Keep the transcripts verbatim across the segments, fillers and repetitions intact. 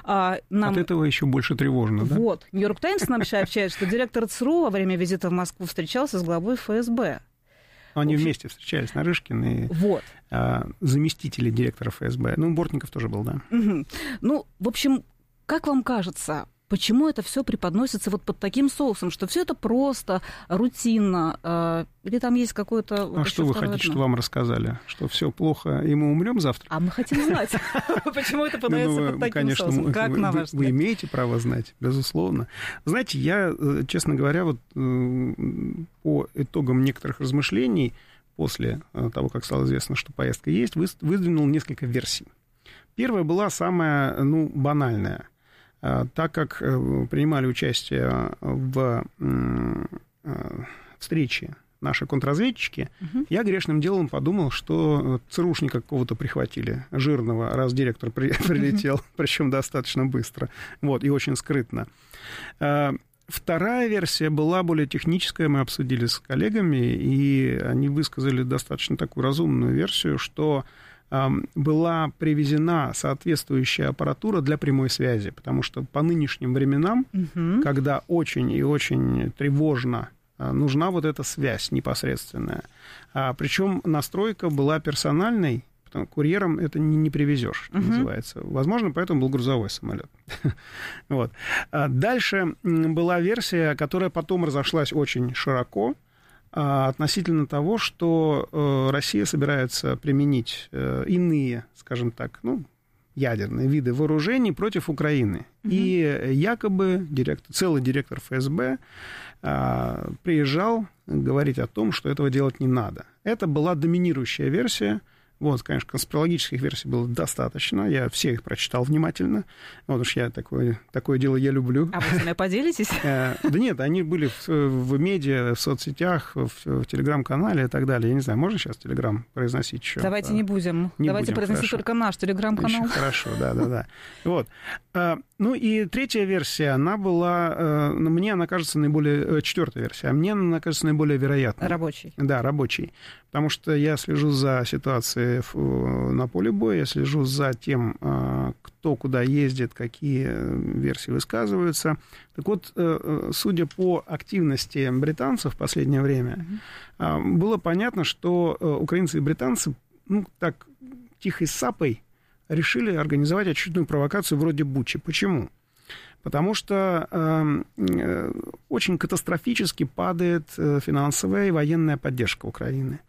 А нам... От этого еще больше тревожно, да? Вот. Нью-Йорк Таймс нам сообщает, что директор ЦРУ во время визита в Москву встречался с главой ФСБ. Они общем... вместе встречались, Нарышкин и вот. а, заместители директора ФСБ. Ну, Бортников тоже был, да. Угу. Ну, в общем, как вам кажется, почему это все преподносится вот под таким соусом, что все это просто, рутинно, э, или там есть какое-то... Вот а что вы хотите, чтобы вам рассказали? Что все плохо, и мы умрем завтра? А мы хотим знать, почему это подается под таким соусом. Как на ваш взгляд? Вы имеете право знать, безусловно. Знаете, я, честно говоря, вот по итогам некоторых размышлений, после того, как стало известно, что поездка есть, выдвинул несколько версий. Первая была самая, ну, банальная. Так как принимали участие в встрече наши контрразведчики, угу. я грешным делом подумал, что ЦРУшника какого-то прихватили, жирного, раз директор при, прилетел, угу. причем достаточно быстро, вот, и очень скрытно. Вторая версия была более техническая, мы обсудили с коллегами, и они высказали достаточно такую разумную версию, что была привезена соответствующая аппаратура для прямой связи, потому что по нынешним временам, угу. когда очень и очень тревожно, нужна вот эта связь непосредственная. А, причем настройка была персональной, потому что курьером это не, не привезешь, что угу. называется. Возможно, поэтому был грузовой самолет. Вот. А дальше была версия, которая потом разошлась очень широко, относительно того, что Россия собирается применить иные, скажем так, ну, ядерные виды вооружений против Украины. Угу. И якобы директор, целый директор ФСБ приезжал говорить о том, что этого делать не надо. Это была доминирующая версия. Вот, конечно, конспирологических версий было достаточно, я все их прочитал внимательно, вот уж я такое, такое дело я люблю. А вы с ними поделитесь? Да нет, они были в, в медиа, в соцсетях, в, в телеграм-канале и так далее. Я не знаю, можно сейчас телеграм произносить еще? Давайте не будем, не давайте будем, произносить хорошо. Только наш телеграм-канал. Очень хорошо, да-да-да. Вот. Ну и третья версия, она была, мне она кажется наиболее, четвертая версия, а мне она кажется наиболее вероятной. Рабочий. Да, рабочий. Потому что я слежу за ситуацией на поле боя, я слежу за тем, кто куда ездит, какие версии высказываются. Так вот, судя по активности британцев в последнее время, mm-hmm. было понятно, что украинцы и британцы, ну, так, тихой сапой решили организовать очередную провокацию вроде Бучи. Почему? Потому что э, очень катастрофически падает финансовая и военная поддержка Украины.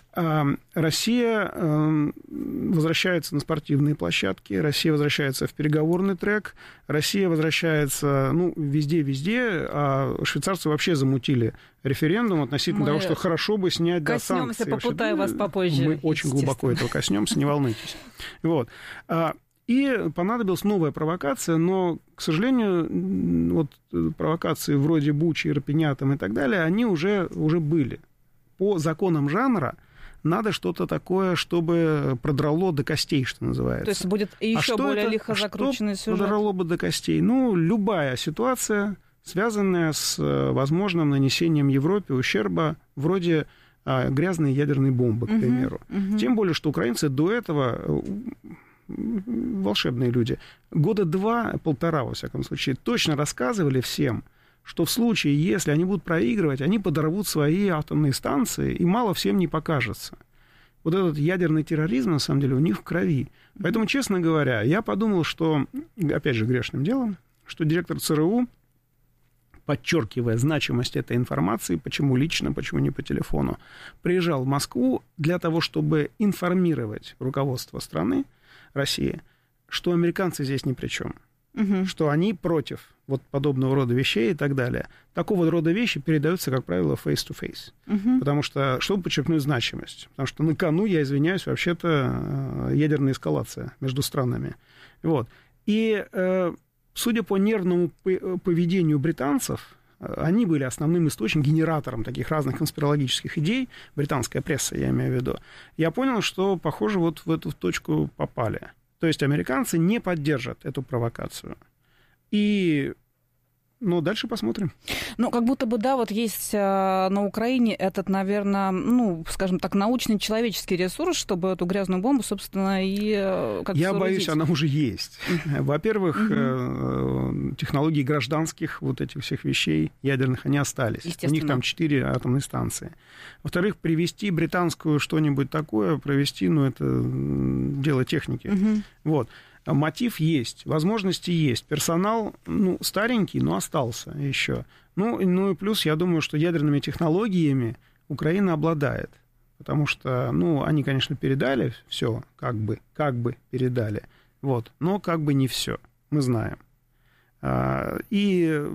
Россия возвращается на спортивные площадки, Россия возвращается в переговорный трек, Россия возвращается, ну, везде-везде, а швейцарцы вообще замутили референдум относительно Мы того, что хорошо бы снять да, санкции. Коснемся, попытаю вас попозже. Мы очень глубоко этого коснемся, не волнуйтесь. Вот. И понадобилась новая провокация, но, к сожалению, вот провокации вроде Бучи, Ирпеня и так далее, они уже, уже были. По законам жанра надо что-то такое, чтобы продрало до костей, что называется. То есть будет еще а более это, лихо закрученный что сюжет? Продрало бы до костей? Ну, любая ситуация, связанная с возможным нанесением Европе ущерба вроде а, грязной ядерной бомбы, к угу, примеру. Угу. Тем более, что украинцы до этого... волшебные люди, года два, полтора, во всяком случае, точно рассказывали всем, что в случае, если они будут проигрывать, они подорвут свои атомные станции, и мало всем не покажется. Вот этот ядерный терроризм, на самом деле, у них в крови. Поэтому, честно говоря, я подумал, что, опять же, грешным делом, что директор ЦРУ, подчеркивая значимость этой информации, почему лично, почему не по телефону, приезжал в Москву для того, чтобы информировать руководство страны, России, что американцы здесь ни при чем. Угу. Что они против вот подобного рода вещей и так далее. Такого рода вещи передаются, как правило, face-to-face. Угу. Потому что, чтобы подчеркнуть значимость. Потому что на кону, я извиняюсь, вообще-то ядерная эскалация между странами. Вот. И, судя по нервному поведению британцев, они были основным источником, генератором таких разных конспирологических идей, британская пресса, я имею в виду. Я понял, что, похоже, вот в эту точку попали. То есть американцы не поддержат эту провокацию. И Ну, дальше посмотрим. Ну, как будто бы, да, вот есть э, на Украине этот, наверное, ну, скажем так, научный человеческий ресурс, чтобы эту грязную бомбу, собственно, и э, как-то Я соорудить. боюсь, она уже есть. Во-первых, э, технологии гражданских вот этих всех вещей ядерных, они остались. У них там четыре атомные станции. Во-вторых, привести британскую что-нибудь такое, провести, ну, это дело техники. Вот. Мотив есть, возможности есть. Персонал, ну, старенький, но остался еще. Ну, ну и плюс, я думаю, что ядерными технологиями Украина обладает. Потому что, ну, они, конечно, передали все, как бы, как бы передали. Вот, но как бы не все, мы знаем. И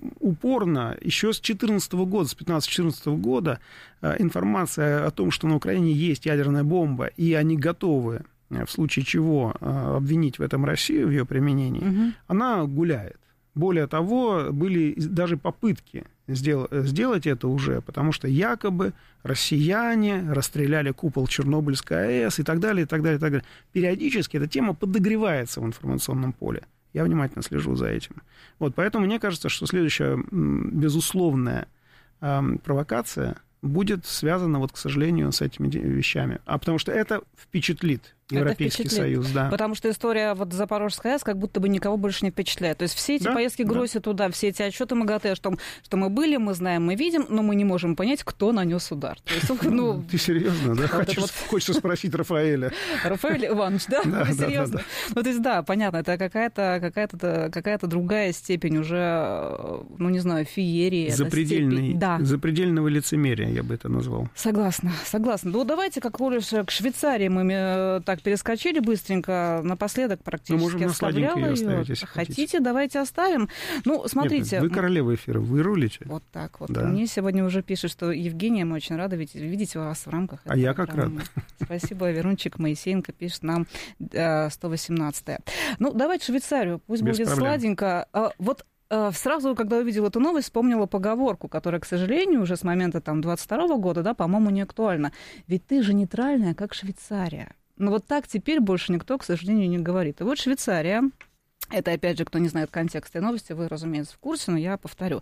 упорно еще с две тысячи четырнадцатого года, с две тысячи пятнадцатого-четырнадцатого года информация о том, что на Украине есть ядерная бомба, и они готовы в случае чего обвинить в этом Россию, в ее применении, угу. она гуляет. Более того, были даже попытки сделать, сделать это уже, потому что якобы россияне расстреляли купол Чернобыльской АЭС и так далее, и так далее, и так далее. Периодически эта тема подогревается в информационном поле. Я внимательно слежу за этим. Вот, поэтому мне кажется, что следующая безусловная провокация будет связана, вот, к сожалению, с этими вещами. А потому что это впечатлит Европейский это впечатлит. Союз, да. Потому что история вот Запорожской АЭС как будто бы никого больше не впечатляет. То есть все эти да? поездки Гройси да. туда, все эти отчеты МАГАТЭ, что, что мы были, мы знаем, мы видим, но мы не можем понять, кто нанес удар. То есть, ну, ты серьезно, да? Хочешь, вот... Хочется спросить Рафаэля. Рафаэль Иванович, да? да Вы серьезно? Да, да, да. Ну, то есть, да, понятно, это какая-то, какая-то, какая-то другая степень уже, ну, не знаю, феерии. Запредельный, да. Запредельного лицемерия, я бы это назвал. Согласна, согласна. Ну, давайте, как лишь к Швейцарии мы так перескочили быстренько, напоследок практически оставляла ее. Оставить, если хотите. хотите, давайте оставим. Ну, смотрите. Нет, вы королева эфира, вы рулите. Вот так вот. Да. Мне сегодня уже пишут, что Евгения, мы очень рады видеть, видеть вас в рамках этой А я как рад. Спасибо, Верунчик Моисеенко пишет нам сто восемнадцатое. Ну, давайте Швейцарию, пусть Без будет проблем. Сладенько. Вот сразу, когда увидела эту новость, вспомнила поговорку, которая, к сожалению, уже с момента там, двадцать второго года, да, по-моему, не актуальна. Ведь ты же нейтральная, как Швейцария. Но вот так теперь больше никто, к сожалению, не говорит. И вот Швейцария, это, опять же, кто не знает контекст этой новости, вы, разумеется, в курсе, но я повторю.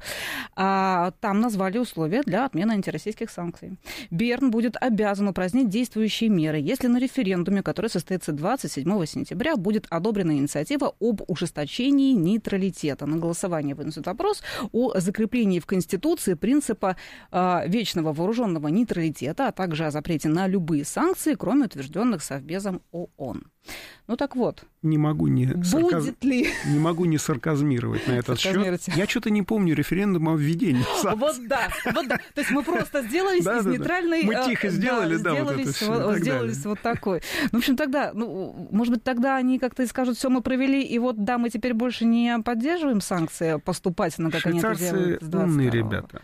А, там назвали условия для отмены антироссийских санкций. Берн будет обязан упразднить действующие меры, если на референдуме, который состоится двадцать седьмого сентября, будет одобрена инициатива об ужесточении нейтралитета. На голосование вынесут вопрос о закреплении в Конституции принципа а, вечного вооруженного нейтралитета, а также о запрете на любые санкции, кроме утвержденных Совбезом ООН. Ну так вот. Не могу не, сарказ... Будет ли... не могу не сарказмировать на этот счет. Я что-то не помню референдума о введении санкций. Вот да, вот да. То есть мы просто сделались из нейтральной... Мы тихо сделали, да, вот это все. Сделались вот такой. В общем, тогда, ну, может быть, тогда они как-то и скажут, все, мы провели, и вот, да, мы теперь больше не поддерживаем санкции поступательно, как они это делают с двадцать второго. Умные ребята.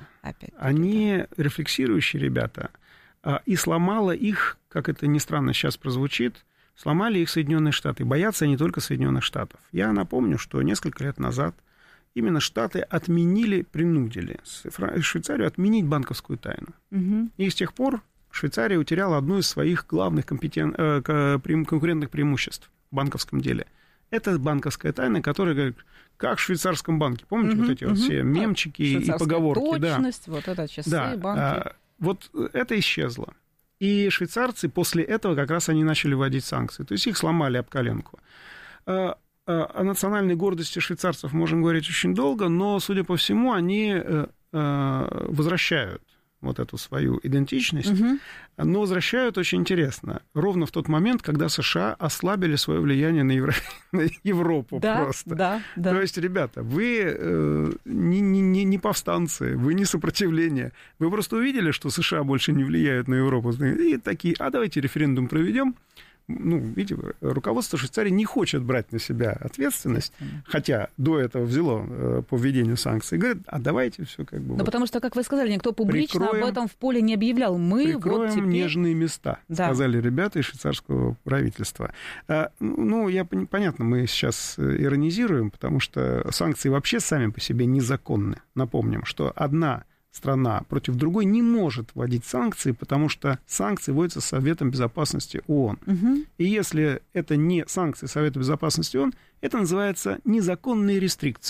Они рефлексирующие ребята. И сломало их, как это ни странно сейчас прозвучит, сломали их Соединенные Штаты. Боятся они только Соединенных Штатов. Я напомню, что несколько лет назад именно Штаты отменили, принудили Швейцарию отменить банковскую тайну. Угу. И с тех пор Швейцария утеряла одну из своих главных компетен... конкурентных преимуществ в банковском деле. Это банковская тайна, которая говорит, как в швейцарском банке. Помните угу, вот эти угу. вот все мемчики и поговорки? Точность, да. Вот это часы, да. банки. Вот это исчезло. И швейцарцы после этого как раз они начали вводить санкции. То есть их сломали об коленку. О национальной гордости швейцарцев можем говорить очень долго, но, судя по всему, они возвращают вот эту свою идентичность, угу. но возвращают очень интересно. Ровно в тот момент, когда США ослабили свое влияние на, Евро... на Европу да, просто. Да, да. То есть, ребята, вы э, не, не, не повстанцы, вы не сопротивление. Вы просто увидели, что США больше не влияют на Европу. И такие, а давайте референдум проведем. Ну, видите, руководство Швейцарии не хочет брать на себя ответственность, хотя до этого взяло по введению санкций, говорит, а давайте все как бы... Да вот потому что, как вы сказали, никто публично прикроем, об этом в поле не объявлял. Мы прикроем вот теперь... нежные места, да. сказали ребята из швейцарского правительства. А, ну, я, понятно, мы сейчас иронизируем, потому что санкции вообще сами по себе незаконны. Напомним, что одна... страна против другой не может вводить санкции, потому что санкции вводятся Советом Безопасности ООН. Угу. И если это не санкции Совета Безопасности ООН, это называется незаконные рестрикции,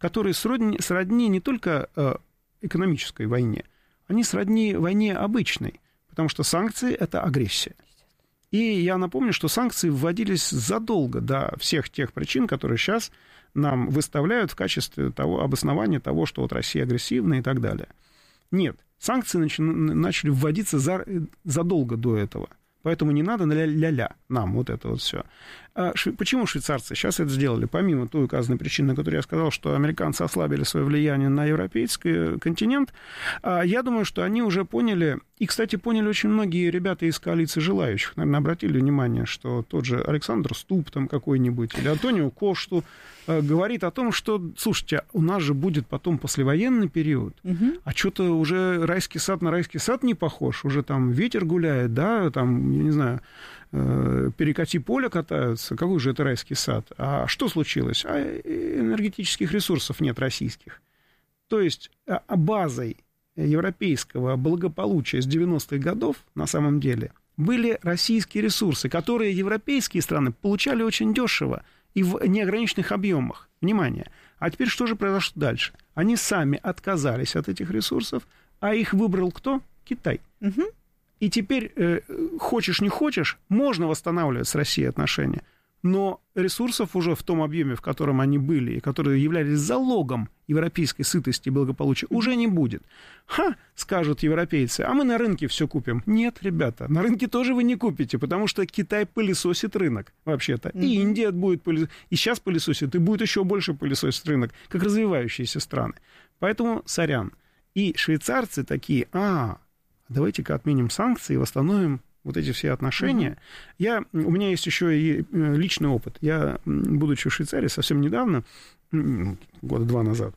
которые сродни, сродни не только э, экономической войне, они сродни войне обычной, потому что санкции — это агрессия. И я напомню, что санкции вводились задолго до всех тех причин, которые сейчас нам выставляют в качестве того, обоснования того, что вот Россия агрессивна и так далее. Нет, санкции начали, начали вводиться за, задолго до этого. Поэтому не надо ля-ля-ля нам вот это вот все. А шве- почему швейцарцы сейчас это сделали? Помимо той указанной причины, на которой я сказал, что американцы ослабили свое влияние на европейский континент, а я думаю, что они уже поняли, и, кстати, поняли очень многие ребята из коалиции желающих, наверное, обратили внимание, что тот же Александр Ступ там какой-нибудь или Антонио Кошту э, говорит о том, что, слушайте, у нас же будет потом послевоенный период, угу. а что-то уже райский сад на райский сад не похож, уже там ветер гуляет, да, там, я не знаю, э, перекати поле катаются, какой же это райский сад? А что случилось? А энергетических ресурсов нет российских. То есть а базой европейского благополучия с девяностых годов, на самом деле, были российские ресурсы, которые европейские страны получали очень дешево и в неограниченных объемах. Внимание! А теперь что же произошло дальше? Они сами отказались от этих ресурсов, а их выбрал кто? Китай. Угу. И теперь, э, хочешь не хочешь, можно восстанавливать с Россией отношения, но ресурсов уже в том объеме, в котором они были, и которые являлись залогом европейской сытости и благополучия, уже не будет. Ха, скажут европейцы, а мы на рынке все купим. Нет, ребята, на рынке тоже вы не купите, потому что Китай пылесосит рынок, вообще-то. Mm-hmm. И Индия будет пылесосить, и сейчас пылесосит, и будет еще больше пылесосить рынок, как развивающиеся страны. Поэтому, сорян. И швейцарцы такие, а, давайте-ка отменим санкции и восстановим вот эти все отношения. Mm-hmm. Я, у меня есть еще и личный опыт. Я, будучи в Швейцарии совсем недавно, года два назад,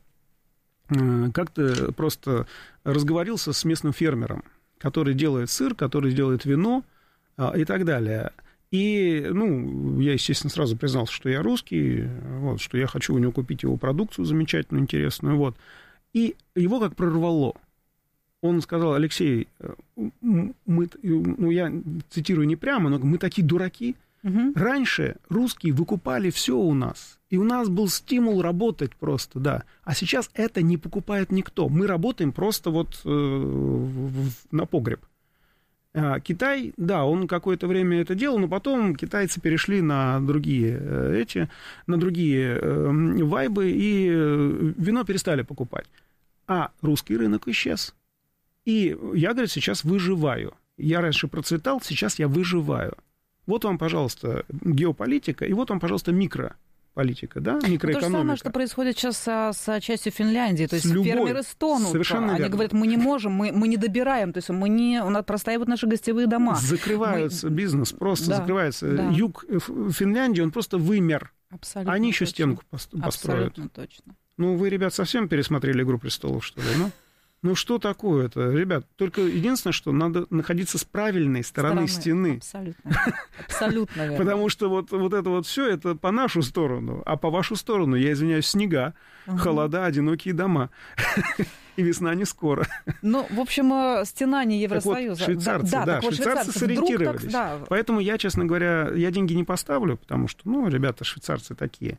как-то просто разговорился с местным фермером, который делает сыр, который делает вино и так далее. И, ну, я, естественно, сразу признался, что я русский, вот, что я хочу у него купить его продукцию замечательную, интересную. Вот. И его как прорвало. Он сказал: Алексей, мы, ну, я цитирую не прямо, но мы такие дураки. Угу. Раньше русские выкупали все у нас, и у нас был стимул работать просто, да. А сейчас это не покупает никто. Мы работаем просто вот э, в, на погреб. А Китай, да, он какое-то время это делал, но потом китайцы перешли на другие э, эти, на другие э, вайбы, и э, вино перестали покупать. А русский рынок исчез. И я, говорю, сейчас выживаю. Я раньше процветал, сейчас я выживаю. Вот вам, пожалуйста, геополитика, и вот вам, пожалуйста, микрополитика, да, микроэкономика. То же самое, что происходит сейчас с, с частью Финляндии. То есть любой, фермеры стонут. Совершенно Они верно. говорят, мы не можем, мы, мы не добираем, то есть мы не, у нас простаивают наши гостевые дома. Закрывается мы... бизнес, просто да, закрывается. Да. Юг Финляндии, он просто вымер. Абсолютно Они еще точно. стенку построят. Абсолютно точно. Ну, вы, ребят, совсем пересмотрели «Игру престолов», что ли, ну? Ну, что такое это, ребят? Только единственное, что надо находиться с правильной стороны, стороны. стены. Абсолютно. Абсолютно верно. Потому что вот, вот это вот все это по нашу сторону, а по вашу сторону, я извиняюсь, снега, угу. холода, одинокие дома. И весна не скоро. Ну, в общем, стена не Евросоюза. Так вот, швейцарцы, да, да, да швейцарцы, швейцарцы сориентировались. Так, да. Поэтому я, честно говоря, я деньги не поставлю, потому что, ну, ребята, швейцарцы такие.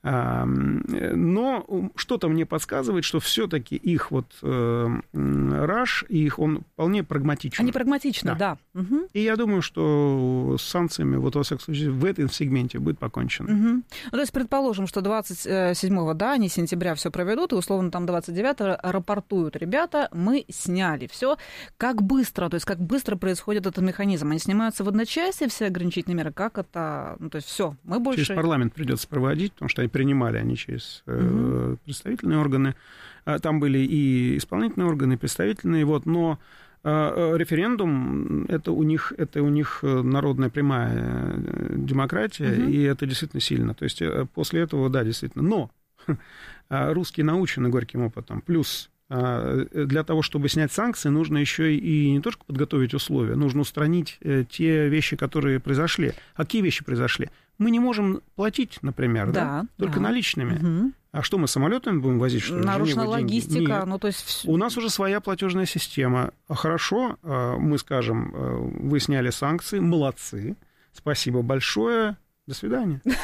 Но что-то мне подсказывает, что все-таки их вот э, раш, их он вполне прагматичен. Они прагматичны, да. да. Угу. И я думаю, что с санкциями, вот во всяком случае, в этом сегменте будет покончено. Угу. Ну, то есть, предположим, что двадцать седьмого, да, они сентября все проведут, и условно там двадцать девятого рапортуют: ребята, мы сняли все. Как быстро, то есть как быстро происходит этот механизм? Они снимаются в одночасье, все ограничительные меры? Как это? Ну, то есть все, мы больше... Через парламент придется проводить, потому что они принимали они через угу. представительные органы. Там были и исполнительные органы, и представительные. Вот, но референдум — это у них, это у них народная прямая демократия, угу. и это действительно сильно. То есть после этого, да, действительно. Но русские научены горьким опытом. Плюс для того, чтобы снять санкции, нужно еще и не только подготовить условия, нужно устранить те вещи, которые произошли. А какие вещи произошли? Мы не можем платить, например, да, да? только да. наличными. Угу. А что, мы самолетами будем возить, что ли? Нарушена логистика. Нет. Ну, то есть... У нас уже своя платежная система. Хорошо, мы скажем, вы сняли санкции, молодцы, спасибо большое, до свидания.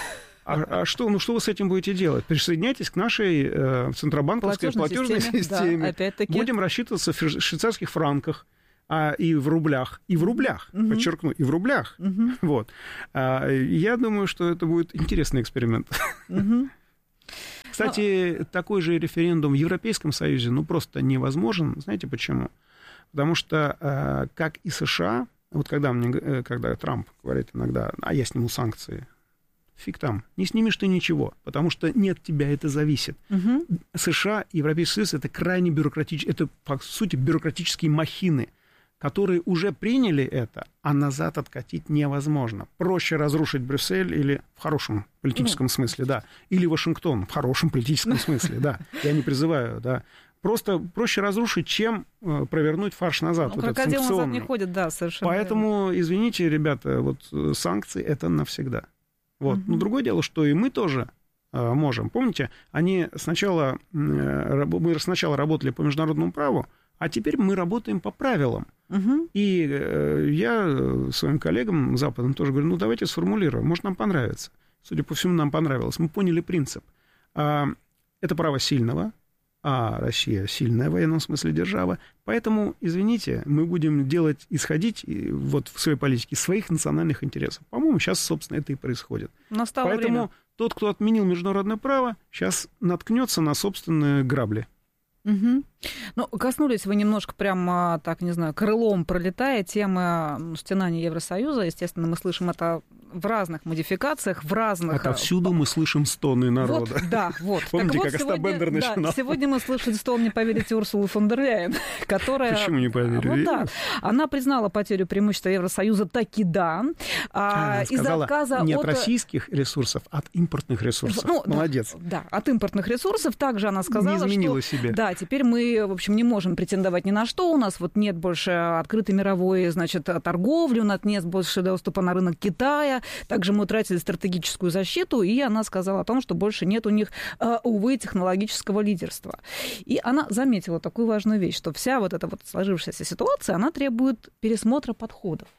А, а что, ну, что вы с этим будете делать? Присоединяйтесь к нашей э, центробанковской платежной, платежной системе. системе. Да, опять-таки. Будем рассчитываться в швейцарских франках. А, и в рублях, и в рублях, uh-huh. подчеркну, и в рублях. Uh-huh. Вот. А, я думаю, что это будет интересный эксперимент. Uh-huh. Кстати, uh-huh. такой же референдум в Европейском Союзе, ну, просто невозможен. Знаете почему? Потому что, как и США, вот когда, мне, когда Трамп говорит иногда, а я сниму санкции, фиг там, не снимешь ты ничего, потому что не от тебя это зависит. Uh-huh. США и Европейский Союз — это крайне бюрократические, это, по сути, бюрократические махины, которые уже приняли это, а назад откатить невозможно. Проще разрушить Брюссель или в хорошем политическом смысле, да, или Вашингтон в хорошем политическом смысле, да. Я не призываю, да. Просто проще разрушить, чем провернуть фарш назад. Ну, вот крокодил назад не ходит, да, совершенно. Поэтому, верно. Извините, ребята, вот санкции — это навсегда. Вот. Угу. Но другое дело, что и мы тоже можем. Помните, они сначала, мы сначала работали по международному праву, а теперь мы работаем по правилам. Угу. И э, я своим коллегам западным тоже говорю, ну, давайте сформулируем, может, нам понравится. Судя по всему, нам понравилось. Мы поняли принцип. А, это право сильного, а Россия сильная в военном смысле держава. Поэтому, извините, мы будем делать, исходить вот в своей политике своих национальных интересов. По-моему, сейчас, собственно, это и происходит. Настало Поэтому время. Тот, кто отменил международное право, сейчас наткнется на собственные грабли. Угу. Ну, коснулись вы немножко прямо, так, не знаю, крылом пролетая темы стенания Евросоюза. Естественно, мы слышим это в разных модификациях, в разных... Отовсюду мы слышим стоны народа. Вот, да, вот. Помните, так как вот, сегодня, Астабендер начинал? Да, сегодня мы слышали стон, не поверите, Урсулы фон дер Ляйен, которая... Почему не поверили? Вот, да. Она признала потерю преимущества Евросоюза таки да. А, из-за отказа не от... от российских ресурсов, а от импортных ресурсов. Ну, молодец. Да, да, от импортных ресурсов. Также она сказала, не изменила что... себе. Да, теперь мы, в общем, не можем претендовать ни на что. У нас вот нет больше открытой мировой, значит, торговли, у нас нет больше доступа на рынок Китая. Также мы утратили стратегическую защиту, и она сказала о том, что больше нет у них, увы, технологического лидерства. И она заметила такую важную вещь, что вся вот эта вот сложившаяся ситуация, она требует пересмотра подходов.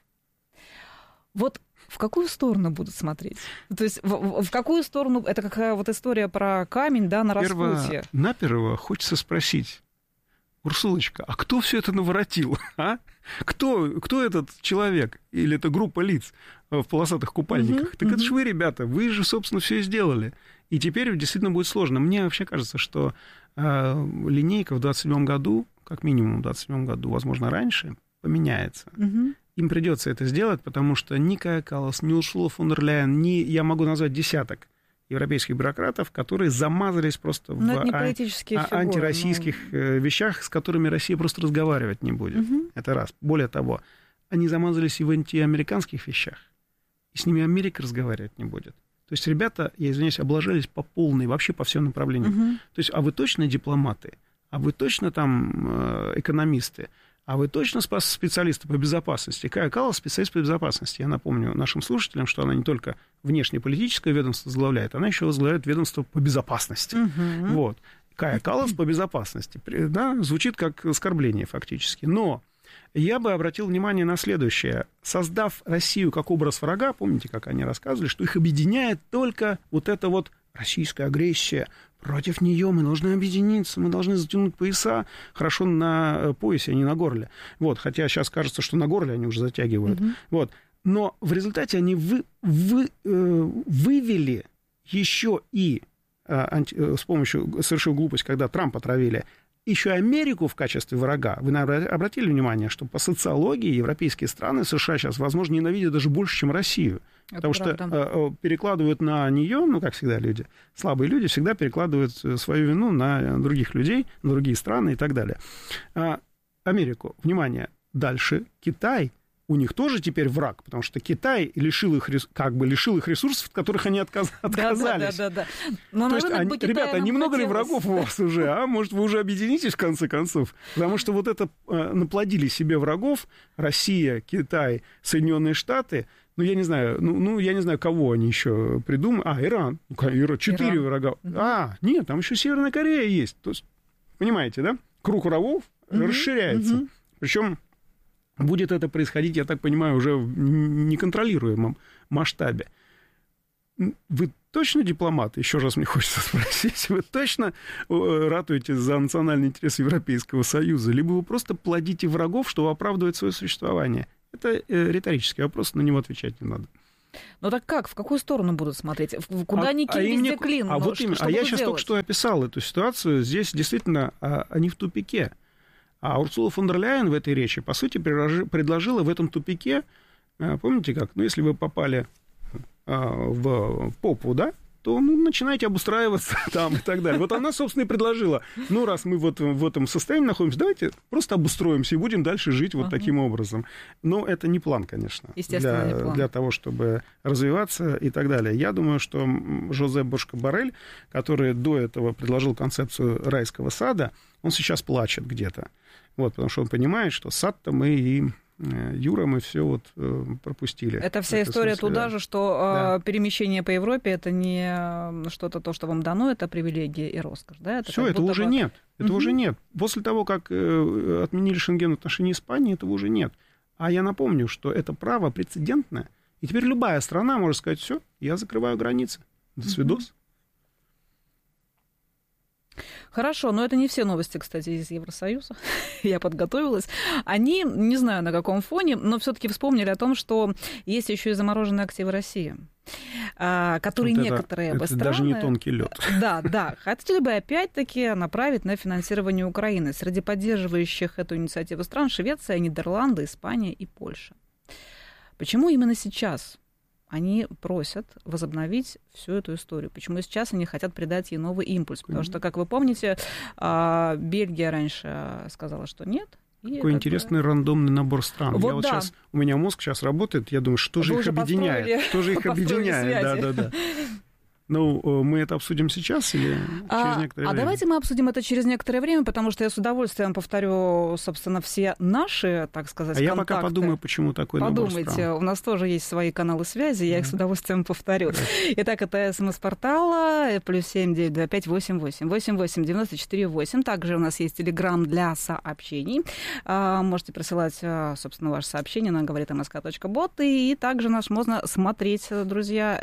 Вот в какую сторону будут смотреть? То есть в, в какую сторону... Это какая вот история про камень, да, на распутье. Наперво хочется спросить, Урсулочка, а кто все это наворотил? А? Кто, кто этот человек? Или это группа лиц в полосатых купальниках? Uh-huh, так uh-huh. это же вы, ребята, вы же, собственно, все сделали. И теперь действительно будет сложно. Мне вообще кажется, что э, линейка в двадцать седьмом году, как минимум в двадцать седьмом году, возможно, раньше, поменяется. Uh-huh. Им придется это сделать, потому что ни Кая Каллас, ни Урсула фон дер Ляйен, ни, я могу назвать десяток европейских бюрократов, которые замазались просто в а- фигуры, антироссийских но... вещах, с которыми Россия просто разговаривать не будет. Угу. Это раз. Более того, они замазались и в антиамериканских вещах, и с ними Америка разговаривать не будет. То есть ребята, я извиняюсь, облажались по полной, вообще по всем направлениям. Угу. То есть, а вы точно дипломаты? А вы точно там экономисты? А вы точно специалисты по безопасности? Кая Каллас специалист по безопасности. Я напомню нашим слушателям, что она не только внешнеполитическое ведомство возглавляет, она еще возглавляет ведомство по безопасности. Uh-huh. Вот. Кая Каллас по безопасности. Да, звучит как оскорбление фактически. Но я бы обратил внимание на следующее. Создав Россию как образ врага, помните, как они рассказывали, что их объединяет только вот эта вот российская агрессия. Против нее мы должны объединиться, мы должны затянуть пояса, хорошо на поясе, а не на горле. Вот, хотя сейчас кажется, что на горле они уже затягивают. Mm-hmm. Вот. Но в результате они вы, вы, э, вывели еще и, э, анти, э, с помощью, совершив глупость, когда Трампа отравили, еще Америку в качестве врага. Вы, наверное, обратили внимание, что по социологии европейские страны, США сейчас, возможно, ненавидят даже больше, чем Россию. Это потому правда. Что э, перекладывают на нее, ну, как всегда люди, слабые люди всегда перекладывают свою вину на других людей, на другие страны и так далее. А Америку, внимание, дальше Китай, у них тоже теперь враг, потому что Китай лишил их, как бы лишил их ресурсов, от которых они отказ, отказались. Да, да, да, да, да. То есть, они, ребята, немного ли врагов у вас уже, а? Может, вы уже объединитесь, в конце концов? Потому что вот это э, наплодили себе врагов Россия, Китай, Соединенные Штаты. Ну, я не знаю, ну, ну, я не знаю, кого они еще придумали. А, Иран. Иран. Четыре Иран. Врага. Угу. А, нет, там еще Северная Корея есть. То есть, понимаете, да? Круг врагов угу. расширяется. Угу. Причем будет это происходить, я так понимаю, уже в неконтролируемом масштабе. вы точно дипломат? Еще раз мне хочется спросить. Вы точно ратуете за национальный интерес Европейского Союза? Либо вы просто плодите врагов, чтобы оправдывать свое существование? Это риторический вопрос, на него отвечать не надо. Ну так как? В какую сторону будут смотреть? Куда а, ни кинь, а везде не... клин. А, вот что, что а я сейчас делать? только что описал эту ситуацию. Здесь действительно а, они в тупике. А Урсула фон дер Ляйен в этой речи, по сути, предложила в этом тупике, помните как, ну, если вы попали в попу, да, то ну, начинайте обустраиваться там и так далее. Вот она, собственно, и предложила, ну, раз мы вот в этом состоянии находимся, давайте просто обустроимся и будем дальше жить вот uh-huh. таким образом. Но это не план, конечно, Естественно, для, не план. для того, чтобы развиваться и так далее. Я думаю, что Жозеп Боррell, который до этого предложил концепцию райского сада, он сейчас плачет где-то. Вот, потому что он понимает, что сад-то мы и Юра, мы все вот э, пропустили. Это вся история смысле, туда да. же, что да. э, перемещение по Европе это не что-то то, что вам дано, это привилегия и роскошь, да? Все, это уже бы... нет. Это угу. уже нет. После того, как э, отменили Шенген в отношении Испании, этого уже нет. А я напомню, что это право прецедентное, и теперь любая страна может сказать: все, я закрываю границы. До свидос. Угу. Хорошо, но это не все новости, кстати, из Евросоюза. Я подготовилась. Они, не знаю на каком фоне, но все-таки вспомнили о том, что есть еще и замороженные активы России, которые вот некоторые это, бы это страны... даже не тонкий лед. Да, да. Хотели бы опять-таки направить на финансирование Украины. Среди поддерживающих эту инициативу стран Швеция, Нидерланды, Испания и Польша. Почему именно сейчас они просят возобновить всю эту историю? Почему сейчас они хотят придать ей новый импульс? Потому что, как вы помните, Бельгия раньше сказала, что нет. Какой интересный бы... рандомный набор стран. Вот я вот да. сейчас, у меня мозг сейчас работает, я думаю, что же Вы их объединяет? Что же их объединяет? Да, да, да. Ну, мы это обсудим сейчас или а, через некоторое а время? А давайте мы обсудим это через некоторое время, потому что я с удовольствием повторю, собственно, все наши, так сказать, а контакты. А я пока подумаю, почему такой набор стран. Подумайте, у нас тоже есть свои каналы связи, я их с удовольствием повторю. Итак, это СМС-портала плюс семь девять два пять восемь восемь восемь восемь девяносто четыре восемь. Также у нас есть Телеграм для сообщений. Можете присылать, собственно, ваши сообщения на говорит мск точка бот. И также нас можно смотреть, друзья,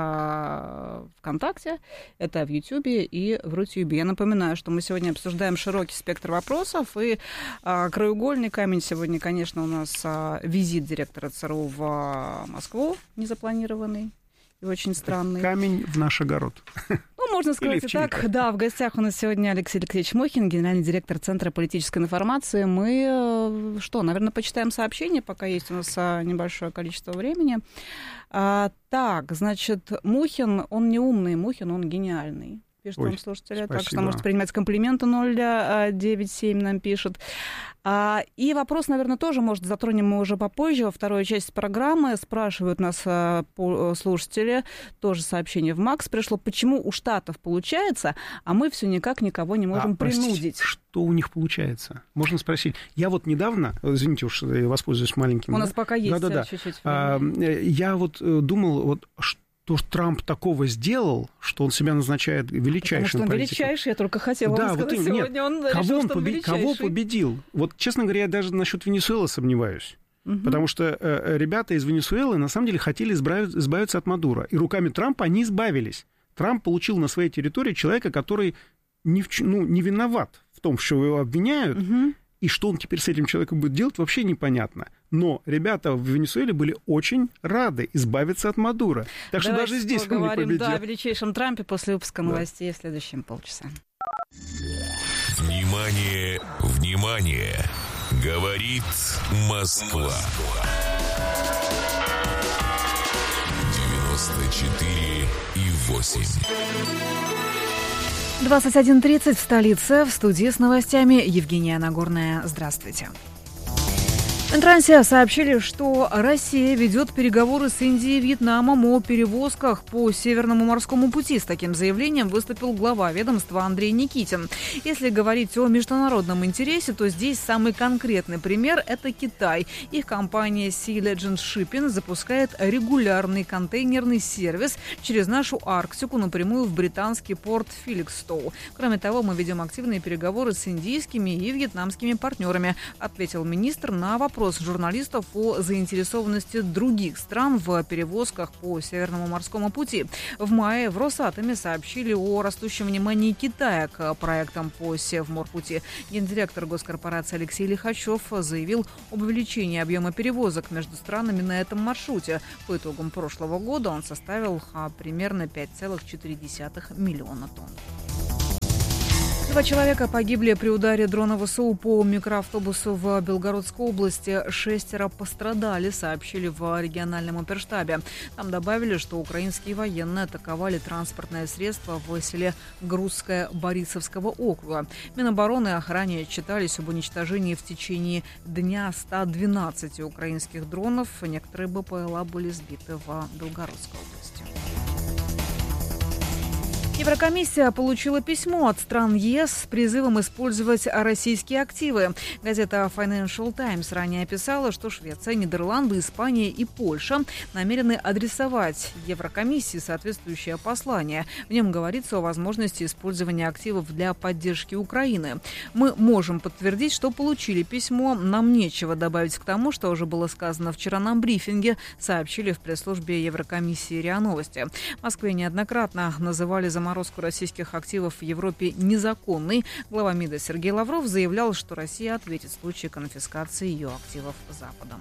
это ВКонтакте, это в Ютьюбе и в Рутюбе. Я напоминаю, что мы сегодня обсуждаем широкий спектр вопросов, и а, краеугольный камень сегодня, конечно, у нас а, визит директора ЦРУ в а, Москву, незапланированный и очень странный. Камень в наш огород. Ну, можно сказать и так. Да, в гостях у нас сегодня Алексей Алексеевич Мохин, генеральный директор Центра политической информации. Мы что, наверное, почитаем сообщения, пока есть у нас небольшое количество времени. А, так, значит, Мухин, он не умный, Мухин, он гениальный. Пишет нам слушатели. Спасибо. Так что можете принимать комплименты. Ноль девять семь нам пишет. А, и вопрос, наверное, тоже, может, затронем мы уже попозже, во второй части программы. Спрашивают нас а, слушатели, тоже сообщение в МАКС пришло, почему у Штатов получается, а мы все никак никого не можем а, принудить. Простите, что у них получается? Можно спросить. Я вот недавно, извините уж, я воспользуюсь маленьким... У нас пока есть да, да, да. чуть-чуть. А, я вот думал, вот что то, что Трамп такого сделал, что он себя назначает величайшим Потому что он политиком. величайший, я только хотела да, вам сказать, вот, сегодня нет, он кого решил, он что он побед... величайший. Кого победил? Вот, честно говоря, я даже насчет Венесуэлы сомневаюсь. Угу. Потому что э, ребята из Венесуэлы, на самом деле, хотели избавиться, избавиться от Мадуро. И руками Трампа они избавились. Трамп получил на своей территории человека, который не, в... ну, не виноват в том, что его обвиняют. Угу. И что он теперь с этим человеком будет делать, вообще непонятно. Но ребята в Венесуэле были очень рады избавиться от Мадуро. Так что Давайте даже здесь он не победил. Да, о величайшем Трампе после выпуска новостей да. в следующем полчаса. Внимание, внимание! Говорит Москва. девяносто четыре и восемь. двадцать один тридцать в столице. В студии с новостями Евгения Нагорная. Здравствуйте. В Минтрансе сообщили, что Россия ведет переговоры с Индией и Вьетнамом о перевозках по Северному морскому пути. С таким заявлением выступил глава ведомства Андрей Никитин. Если говорить о международном интересе, то здесь самый конкретный пример – это Китай. Их компания Sea Legend Shipping запускает регулярный контейнерный сервис через нашу Арктику напрямую в британский порт Филикстоу. Кроме того, мы ведем активные переговоры с индийскими и вьетнамскими партнерами, ответил министр на вопрос опрос журналистов о заинтересованности других стран в перевозках по Северному морскому пути. В мае в Росатоме сообщили о растущем внимании Китая к проектам по Севморпути. Гендиректор госкорпорации Алексей Лихачев заявил об увеличении объема перевозок между странами на этом маршруте. По итогам прошлого года он составил а, примерно пять целых четыре десятых миллиона тонн. Два человека погибли при ударе дрона ВСУ по микроавтобусу в Белгородской области. Шестеро пострадали, сообщили в региональном оперштабе. Там добавили, что украинские военные атаковали транспортное средство в селе Грузское Борисовского округа. Минобороны ранее отчитались об уничтожении в течение дня ста двенадцати украинских дронов. Некоторые БПЛА были сбиты в Белгородской области. Еврокомиссия получила письмо от стран ЕС с призывом использовать российские активы. Газета Financial Times ранее писала, что Швеция, Нидерланды, Испания и Польша намерены адресовать Еврокомиссии соответствующее послание. В нем говорится о возможности использования активов для поддержки Украины. Мы можем подтвердить, что получили письмо. Нам нечего добавить к тому, что уже было сказано вчера на брифинге, сообщили в пресс-службе Еврокомиссии РИА Новости. В Москве неоднократно называли заморозку российских активов в Европе незаконной. Глава МИДа Сергей Лавров заявлял, что Россия ответит в случае конфискации ее активов Западом.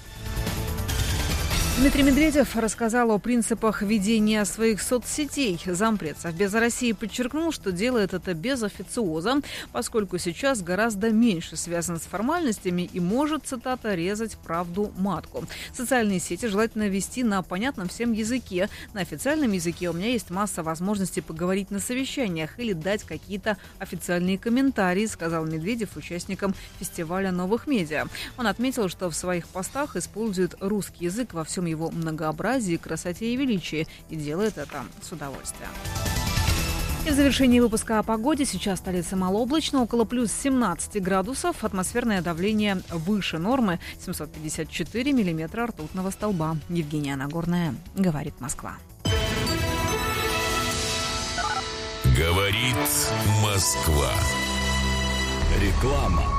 Дмитрий Медведев рассказал о принципах ведения своих соцсетей. Зампред Совбеза России подчеркнул, что делает это без официоза, поскольку сейчас гораздо меньше связан с формальностями и может, цитата, резать правду матку. Социальные сети желательно вести на понятном всем языке. На официальном языке у меня есть масса возможностей поговорить на совещаниях или дать какие-то официальные комментарии, сказал Медведев участникам фестиваля новых медиа. Он отметил, что в своих постах использует русский язык во всем его многообразии, красоте и величии, и делает это с удовольствием. И в завершении выпуска о погоде. Сейчас столица малооблачно, около плюс семнадцати градусов. Атмосферное давление выше нормы, семьсот пятьдесят четыре миллиметра ртутного столба. Евгения Нагорная, говорит Москва. Говорит Москва. Реклама.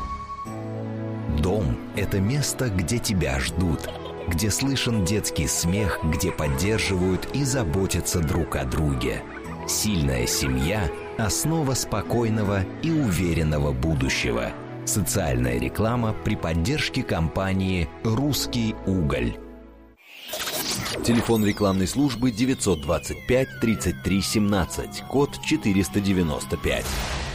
Дом – это место, где тебя ждут, где слышен детский смех, где поддерживают и заботятся друг о друге. Сильная семья – основа спокойного и уверенного будущего. Социальная реклама при поддержке компании «Русский уголь». Телефон рекламной службы девятьсот двадцать пять тридцать три семнадцать, код четыреста девяносто пять.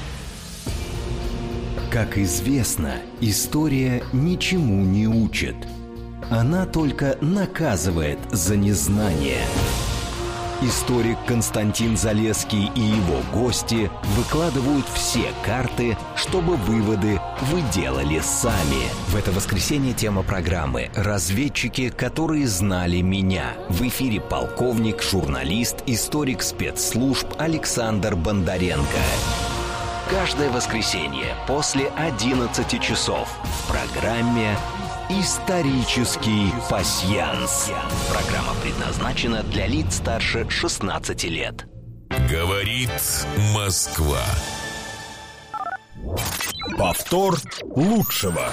Как известно, история ничему не учит. Она только наказывает за незнание. Историк Константин Залесский и его гости выкладывают все карты, чтобы выводы вы делали сами. В это воскресенье тема программы «Разведчики, которые знали меня». В эфире полковник, журналист, историк спецслужб Александр Бондаренко. Каждое воскресенье после одиннадцати часов в программе «Исторический пасьянс». Программа предназначена для лиц старше шестнадцати лет. Говорит Москва. Повтор лучшего.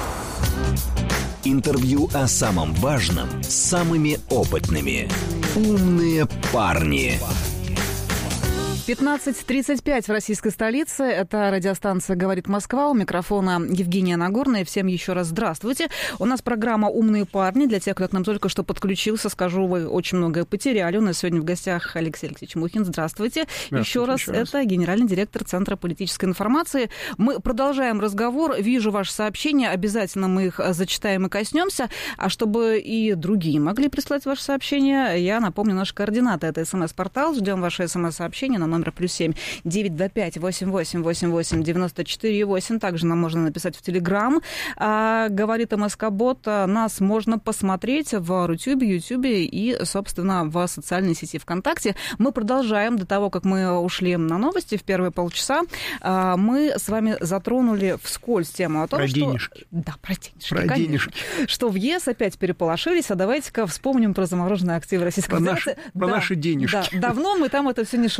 Интервью о самом важном с самыми опытными. Умные парни. пятнадцать тридцать пять в российской столице. Это радиостанция «Говорит Москва». У микрофона Евгения Нагорная. Всем еще раз здравствуйте. У нас программа «Умные парни». Для тех, кто к нам только что подключился, скажу, вы очень многое потеряли. У нас сегодня в гостях Алексей Алексеевич Мухин. Здравствуйте. Здравствуйте еще раз. Еще раз. Это генеральный директор Центра политической информации. Мы продолжаем разговор. Вижу ваши сообщения. Обязательно мы их зачитаем и коснемся. А чтобы и другие могли прислать ваши сообщения, я напомню наши координаты. Это СМС-портал. Ждем ваши СМС-сообщения на номер плюс семь девять два пять восемь восемь восемь восемь девяносто четыре восемь. Также нам можно написать в Телеграм. А, говорит МСК-бот. Нас можно посмотреть в Рутюбе, Ютюбе и, собственно, в социальной сети ВКонтакте. Мы продолжаем. До того, как мы ушли на новости в первые полчаса, а, мы с вами затронули вскользь тему о том, про что... денежки. Да, про денежки. Про конечно. денежки. Что в ЕС опять переполошились. А давайте-ка вспомним про замороженные активы Российской про Федерации. Наши, про да, наши денежки. Да, давно мы там это все не шурудили.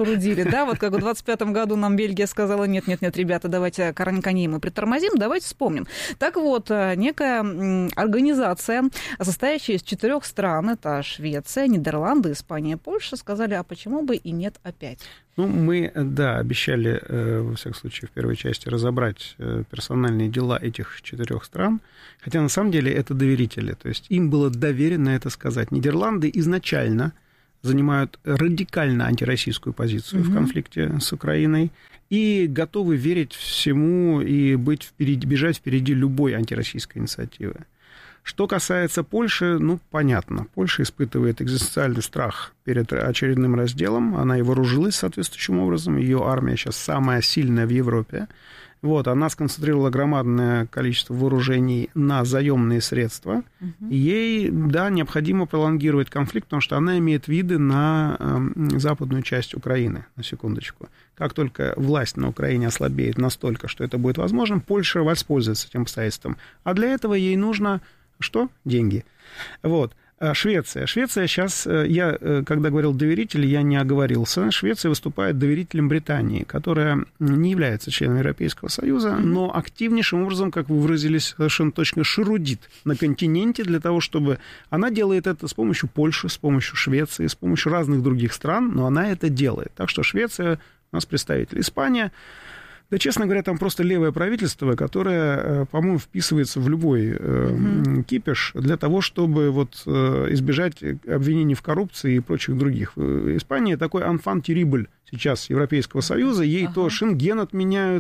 да, вот как в двадцать пятом году нам Бельгия сказала, нет-нет-нет, ребята, давайте коней мы притормозим, давайте вспомним. Так вот, некая организация, состоящая из четырех стран, это Швеция, Нидерланды, Испания, Польша, сказали, а почему бы и нет опять? Ну, мы, да, обещали, во всяком случае, в первой части разобрать персональные дела этих четырех стран, хотя на самом деле это доверители, то есть им было доверено это сказать. Нидерланды изначально занимают радикально антироссийскую позицию mm-hmm. в конфликте с Украиной и готовы верить всему и быть впереди, бежать впереди любой антироссийской инициативы. Что касается Польши, ну, понятно. Польша испытывает экзистенциальный страх перед очередным разделом. Она и вооружилась соответствующим образом. Ее армия сейчас самая сильная в Европе. Вот, она сконцентрировала громадное количество вооружений на заемные средства. Угу. Ей, да, необходимо пролонгировать конфликт, потому что она имеет виды на э, западную часть Украины, на секундочку. Как только власть на Украине ослабеет настолько, что это будет возможно, Польша воспользуется этим обстоятельством. А для этого ей нужно... Что? Деньги. Вот. Швеция. Швеция сейчас, я, когда говорил доверитель, я не оговорился. Швеция выступает доверителем Британии, которая не является членом Европейского Союза, mm-hmm. но активнейшим образом, как вы выразились совершенно точно, шерудит на континенте для того, чтобы... Она делает это с помощью Польши, с помощью Швеции, с помощью разных других стран, но она это делает. Так что Швеция, у нас представитель. Испания... Да, честно говоря, там просто левое правительство, которое, по-моему, вписывается в любой э, mm-hmm. кипиш для того, чтобы вот, э, избежать обвинений в коррупции и прочих других. Испания такой enfant terrible сейчас Европейского Союза. Ей uh-huh. то Шенген отменяют,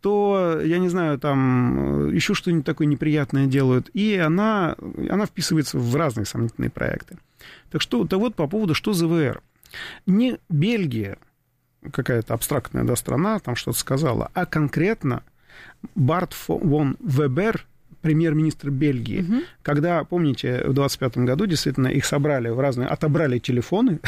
то, я не знаю, там еще что-нибудь такое неприятное делают. И она, она вписывается в разные сомнительные проекты. Так что, то вот по поводу, что за ВР. Не Бельгия, какая-то абстрактная, да, страна там что-то сказала, а конкретно Барт фон Вебер, премьер-министр Бельгии, угу. когда, помните, в двадцать пятом году действительно их собрали в разные, отобрали телефоны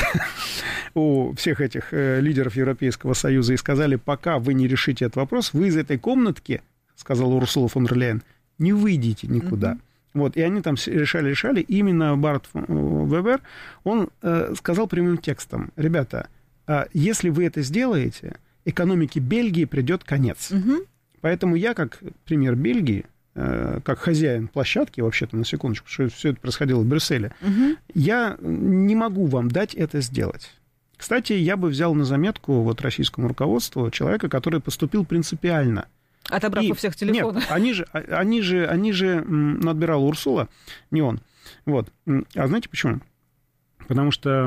у всех этих лидеров Европейского Союза и сказали, пока вы не решите этот вопрос, вы из этой комнатки, сказала Урсула фон дер Ляйен, не выйдете никуда. Угу. Вот, и они там решали-решали. Именно Барт фон Вебер, он э, сказал прямым текстом, ребята, если вы это сделаете, экономике Бельгии придет конец. Угу. Поэтому я, как премьер Бельгии, как хозяин площадки, вообще-то, на секундочку, что все это происходило в Брюсселе, угу. я не могу вам дать это сделать. Кстати, я бы взял на заметку вот российскому руководству человека, который поступил принципиально. Отобрав у всех телефоны. Нет, они же, они же, они же отбирала Урсула, не он. Вот. А знаете почему? Потому что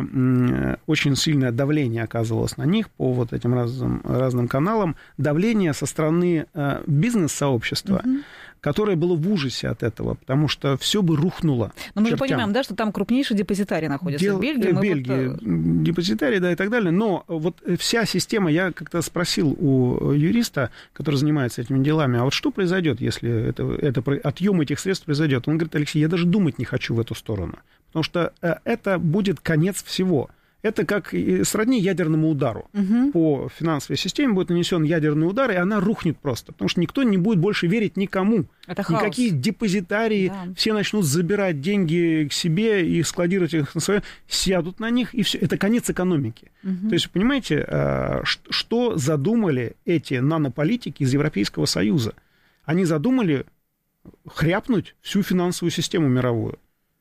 очень сильное давление оказывалось на них по вот этим разным, разным каналам. Давление со стороны бизнес-сообщества, угу. которое было в ужасе от этого, потому что все бы рухнуло. Но мы же понимаем, да, что там крупнейший депозитарий находится Дел... в Бельгии. В Бельгии, вот... депозитарий, да, и так далее. Но вот вся система, я как-то спросил у юриста, который занимается этими делами, а вот что произойдет, если это, это, отъем этих средств произойдет? Он говорит, Алексей, я даже думать не хочу в эту сторону. Потому что это будет конец всего. Это как сродни ядерному удару. Угу. По финансовой системе будет нанесен ядерный удар, и она рухнет просто. Потому что никто не будет больше верить никому. Это хаос. Никакие депозитарии, да. все начнут забирать деньги к себе и складировать их на свое, сядут на них, и все. Это конец экономики. Угу. То есть, понимаете, что задумали эти нанополитики из Европейского Союза? Они задумали хряпнуть всю финансовую систему мировую.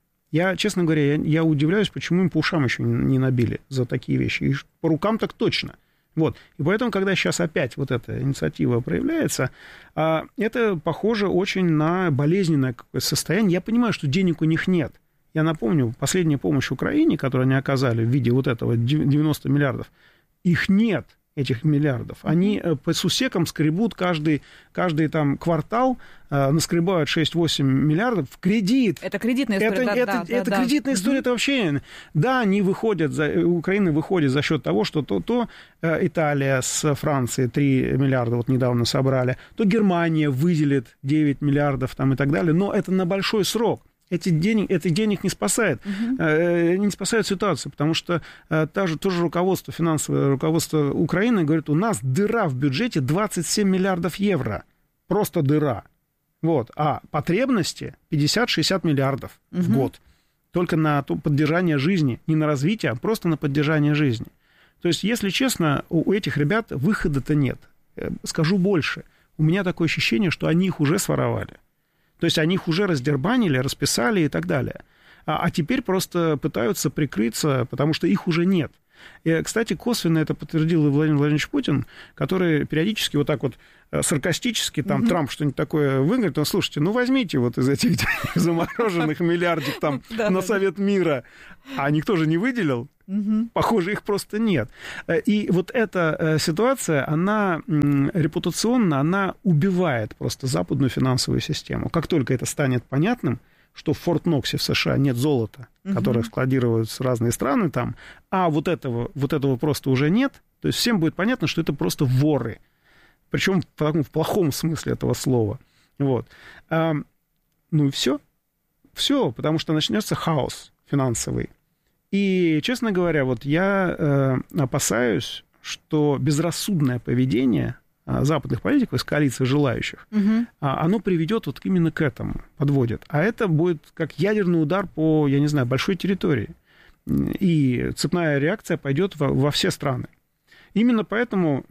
Я, честно говоря, я, я удивляюсь, почему им по ушам еще не, не набили за такие вещи. И по рукам так точно. Вот. И поэтому, когда сейчас опять вот эта инициатива проявляется, а, это похоже очень на болезненное какое-то состояние. Я понимаю, что денег у них нет. Я напомню, последняя помощь Украине, которую они оказали в виде вот этого девяноста миллиардов, их нет. Этих миллиардов. Они по сусекам скребут каждый, каждый там квартал, э, наскребают шесть-восемь миллиардов в кредит. Это кредитная история. Это, да, это, да, это да, кредитная да. история, это вообще... Да, они выходят, за, Украина выходит за счет того, что то, то э, Италия с Францией три миллиарда вот недавно собрали, то Германия выделит девять миллиардов там, и так далее, но это на большой срок. Эти денег, это денег не спасает, uh-huh. э, не спасает ситуацию, потому что э, та же, тоже руководство, финансовое руководство Украины говорит, у нас дыра в бюджете двадцать семь миллиардов евро, просто дыра, вот, а потребности пятьдесят-шестьдесят миллиардов uh-huh. в год, только на то поддержание жизни, не на развитие, а просто на поддержание жизни. То есть, если честно, у этих ребят выхода-то нет. Скажу больше. У меня такое ощущение, что они их уже своровали. То есть, они их уже раздербанили, расписали и так далее. А, а теперь просто пытаются прикрыться, потому что их уже нет. И, кстати, косвенно это подтвердил и Владимир Владимирович Путин, который периодически вот так вот саркастически, там, mm-hmm. Трамп что-нибудь такое выиграет, он, слушайте, ну, возьмите вот из этих замороженных миллиардик там на Совет мира, а никто же не выделил, похоже, их просто нет. И вот эта ситуация, она репутационно, она убивает просто западную финансовую систему. Как только это станет понятным, что в Форт-Ноксе в США нет золота, uh-huh. которое складируют разные страны там, а вот этого, вот этого просто уже нет, то есть всем будет понятно, что это просто воры. Причем в, таком, в плохом смысле этого слова. Вот. А, ну и все. Все, потому что начнется хаос финансовый. И, честно говоря, вот я э, опасаюсь, что безрассудное поведение западных политиков из коалиции желающих, угу. оно приведет вот именно к этому, подводит. А это будет как ядерный удар по, я не знаю, большой территории. И цепная реакция пойдет во, во все страны. Именно поэтому,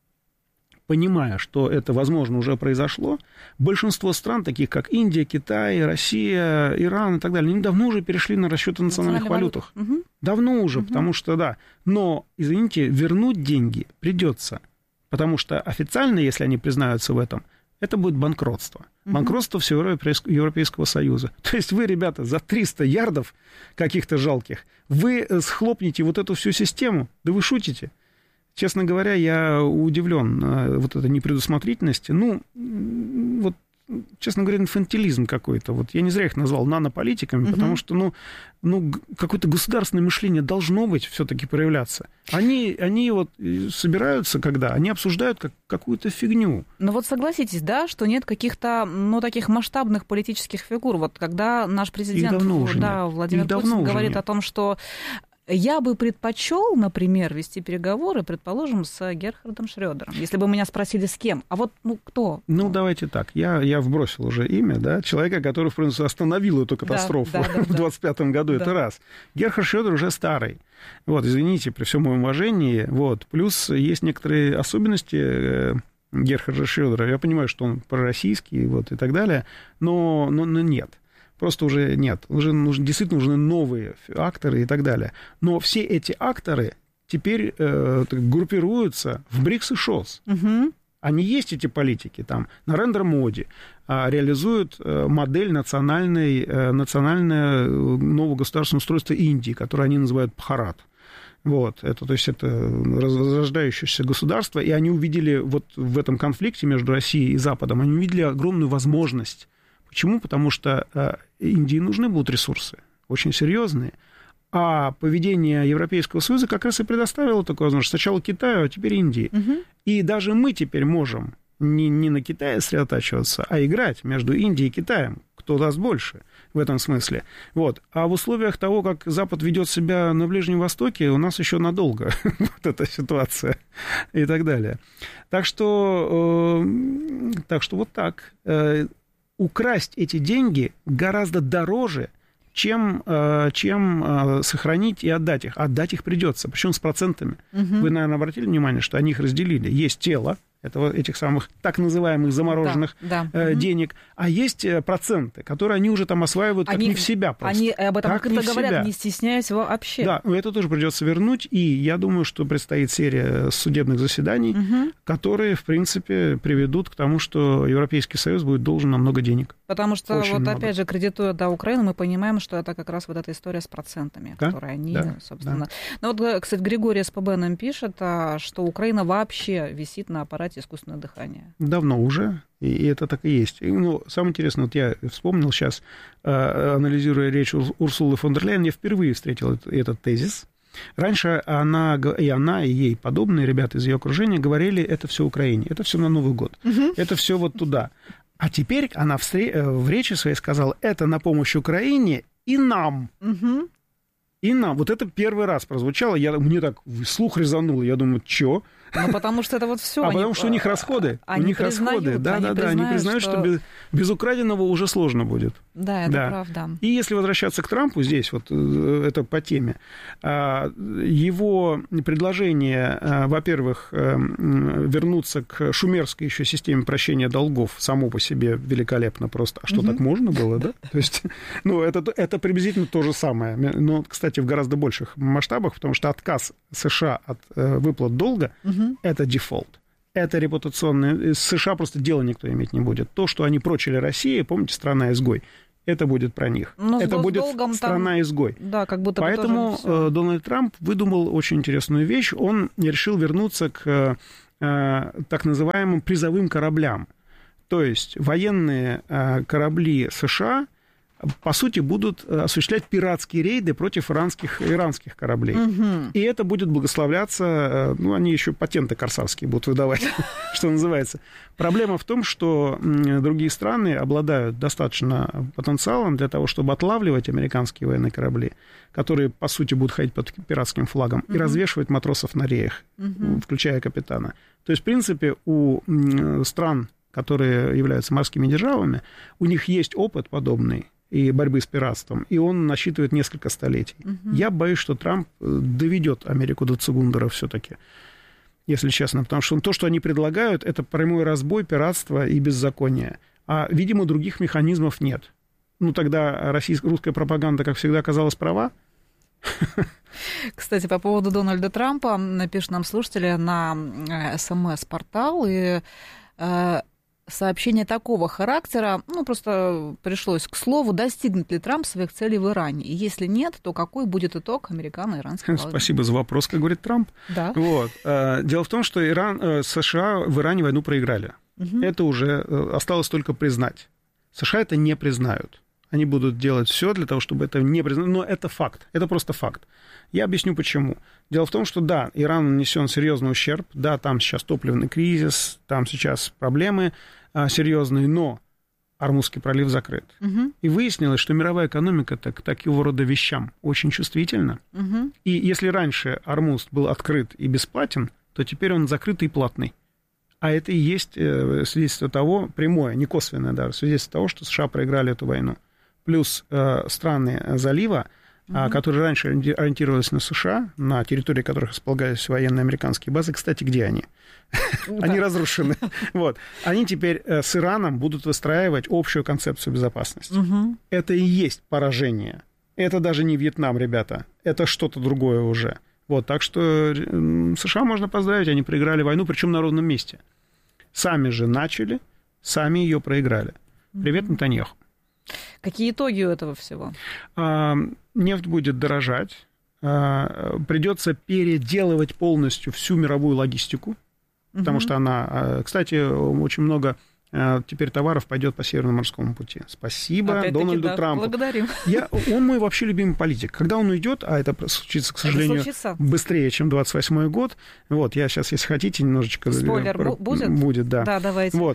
понимая, что это, возможно, уже произошло, большинство стран, таких как Индия, Китай, Россия, Иран и так далее, они давно уже перешли на расчеты национальных валютах. Угу. Давно уже, угу. потому что, да. Но, извините, вернуть деньги придется. Потому что официально, если они признаются в этом, это будет банкротство. Uh-huh. Банкротство всего Европейского Союза. То есть вы, ребята, за триста ярдов каких-то жалких, вы схлопнете вот эту всю систему. Да вы шутите. Честно говоря, я удивлен вот этой непредусмотрительности. Ну, вот, честно говоря, инфантилизм какой-то. Вот я не зря их назвал нанополитиками, uh-huh. потому что, ну, ну, какое-то государственное мышление должно быть все-таки проявляться. Они, они вот собираются, когда? Они обсуждают как, какую-то фигню. Ну вот согласитесь, да, что нет каких-то, ну, таких масштабных политических фигур. Вот когда наш президент, да, Владимир Путин говорит о том, что я бы предпочел, например, вести переговоры, предположим, с Герхардом Шрёдером, если бы меня спросили, с кем. А вот, ну, кто? Ну, давайте так. Я, я вбросил уже имя, да, человека, который, в принципе, остановил эту катастрофу да, да, да, в двадцать пятом году, да. Это раз. Герхард Шрёдер уже старый. Вот, извините, при всем моем уважении. Вот. Плюс есть некоторые особенности Герхарда Шрёдера. Я понимаю, что он пророссийский, вот, и так далее, но, но, но нет. Просто уже нет. Уже нужны, действительно нужны новые акторы и так далее. Но все эти акторы теперь э, группируются в БРИКС и ШОС. Угу. Они есть, эти политики. Там Нарендра Моди э, реализуют э, модель национальной, э, национальное нового государственного устройства Индии, которое они называют Бхарат. Вот, это, то есть это возрождающееся государство, и они увидели вот в этом конфликте между Россией и Западом, они увидели огромную возможность. Почему? Потому что э, Индии нужны будут ресурсы, очень серьезные. А поведение Европейского Союза как раз и предоставило такое возможность. Сначала Китаю, а теперь Индии. Угу. И даже мы теперь можем не, не на Китае сосредотачиваться, а играть между Индией и Китаем. Кто даст больше в этом смысле. Вот. А в условиях того, как Запад ведет себя на Ближнем Востоке, у нас еще надолго вот эта ситуация и так далее. Так что, э, так что вот так. Э, украсть эти деньги гораздо дороже, чем, чем сохранить и отдать их. Отдать их придется, причем с процентами. Угу. Вы, наверное, обратили внимание, что они их разделили. Есть тело этого, этих самых так называемых замороженных да, да. Э, денег, а есть проценты, которые они уже там осваивают как они, не в себя просто. Они об этом открыто говорят, себя. Не стесняясь вообще. Да, это тоже придется вернуть, и я думаю, что предстоит серия судебных заседаний, угу. которые, в принципе, приведут к тому, что Европейский Союз будет должен нам много денег. Потому что, очень вот много. Опять же, кредитуя да, Украину, мы понимаем, что это как раз вот эта история с процентами, да? которые они, да, собственно... Да. Ну вот, кстати, Григорий СПБ нам пишет, что Украина вообще висит на аппарате искусственное дыхание. Давно уже, и это так и есть. Ну, самое интересное, вот я вспомнил сейчас, анализируя речь Урсулы фон дер Ляйен, я впервые встретил этот тезис. Раньше она, и она, и ей подобные ребята из ее окружения говорили, это все Украине, это все на Новый год, угу. это все вот туда. А теперь она в, встр... в речи своей сказала, это на помощь Украине и нам. Угу. И нам. Вот это первый раз прозвучало, я, мне так слух резануло, я думаю, что? Ну, потому что это вот все. А они, потому что у них расходы. Они у них признают, расходы. Да, они да, да. признают, Они признают, что, что без, без украденного уже сложно будет. Да, это да. правда. И если возвращаться к Трампу, здесь вот это по теме, его предложение, во-первых, вернуться к шумерской еще системе прощения долгов само по себе великолепно просто. А что, угу. так можно было, да? То есть, ну, это, это приблизительно то же самое. Но, кстати, в гораздо больших масштабах, потому что отказ США от выплат долга угу. – это дефолт. Это репутационное. С США просто дела никто иметь не будет. То, что они прочили России, помните, страна-изгой, это будет про них. Но это будет страна-изгой. Да, как будто Поэтому бы Дональд Трамп выдумал очень интересную вещь. Он решил вернуться к э, так называемым призовым кораблям. То есть военные э, корабли США, по сути, будут осуществлять пиратские рейды против иранских, иранских кораблей. Угу. И это будет благословляться, ну, они еще патенты корсарские будут выдавать, что называется. Проблема в том, что другие страны обладают достаточно потенциалом для того, чтобы отлавливать американские военные корабли, которые, по сути, будут ходить под пиратским флагом, и развешивать матросов на реях, включая капитана. То есть, в принципе, у стран, которые являются морскими державами, у них есть опыт подобный, и борьбы с пиратством, и он насчитывает несколько столетий. Угу. Я боюсь, что Трамп доведет Америку до Цугундера все-таки, если честно, потому что то, что они предлагают, это прямой разбой, пиратство и беззаконие. А, видимо, других механизмов нет. Ну, тогда российская, русская пропаганда, как всегда, оказалась права. Кстати, по поводу Дональда Трампа, напишут нам слушатели на эс эм эс-портал, и сообщение такого характера, ну, просто пришлось к слову, достигнет ли Трамп своих целей в Иране? И если нет, то какой будет итог американо-иранской войны? Спасибо за вопрос, как говорит Трамп. Да. Вот. Дело в том, что Иран, США в Иране войну проиграли. Угу. Это уже осталось только признать. США это не признают. Они будут делать все для того, чтобы это не признать. Но это факт. Это просто факт. Я объясню, почему. Дело в том, что, да, Иран нанесен серьезный ущерб, да, там сейчас топливный кризис, там сейчас проблемы а, серьезные, но Ормузский пролив закрыт. Угу. И выяснилось, что мировая экономика к такого рода вещам очень чувствительна. Угу. И если раньше Ормуз был открыт и бесплатен, то теперь он закрытый и платный. А это и есть свидетельство того, прямое, не косвенное даже, свидетельство того, что США проиграли эту войну. Плюс э, страны залива, uh-huh. которые раньше ориентировались на США, на территории которых располагались военные американские базы. Кстати, где они? Они разрушены. Вот. Они теперь с Ираном будут выстраивать общую концепцию безопасности. Это и есть поражение. Это даже не Вьетнам, ребята. Это что-то другое уже. Вот. Так что США можно поздравить, они проиграли войну, причем на ровном месте. Сами же начали, сами ее проиграли. Привет, Нетаньяху. Какие итоги у этого всего? А, нефть будет дорожать, а, придется переделывать полностью всю мировую логистику, потому угу. что она... Кстати, очень много теперь товаров пойдет по Северному морскому пути. Спасибо Опять-таки, Дональду да, Трампу. Благодарим. Я, он мой вообще любимый политик. Когда он уйдет, а это случится, к сожалению, случится. быстрее, чем двадцать восьмой год. Вот, я сейчас, если хотите, немножечко... Спойлер про... будет? Будет, да. Да, давайте. Вот.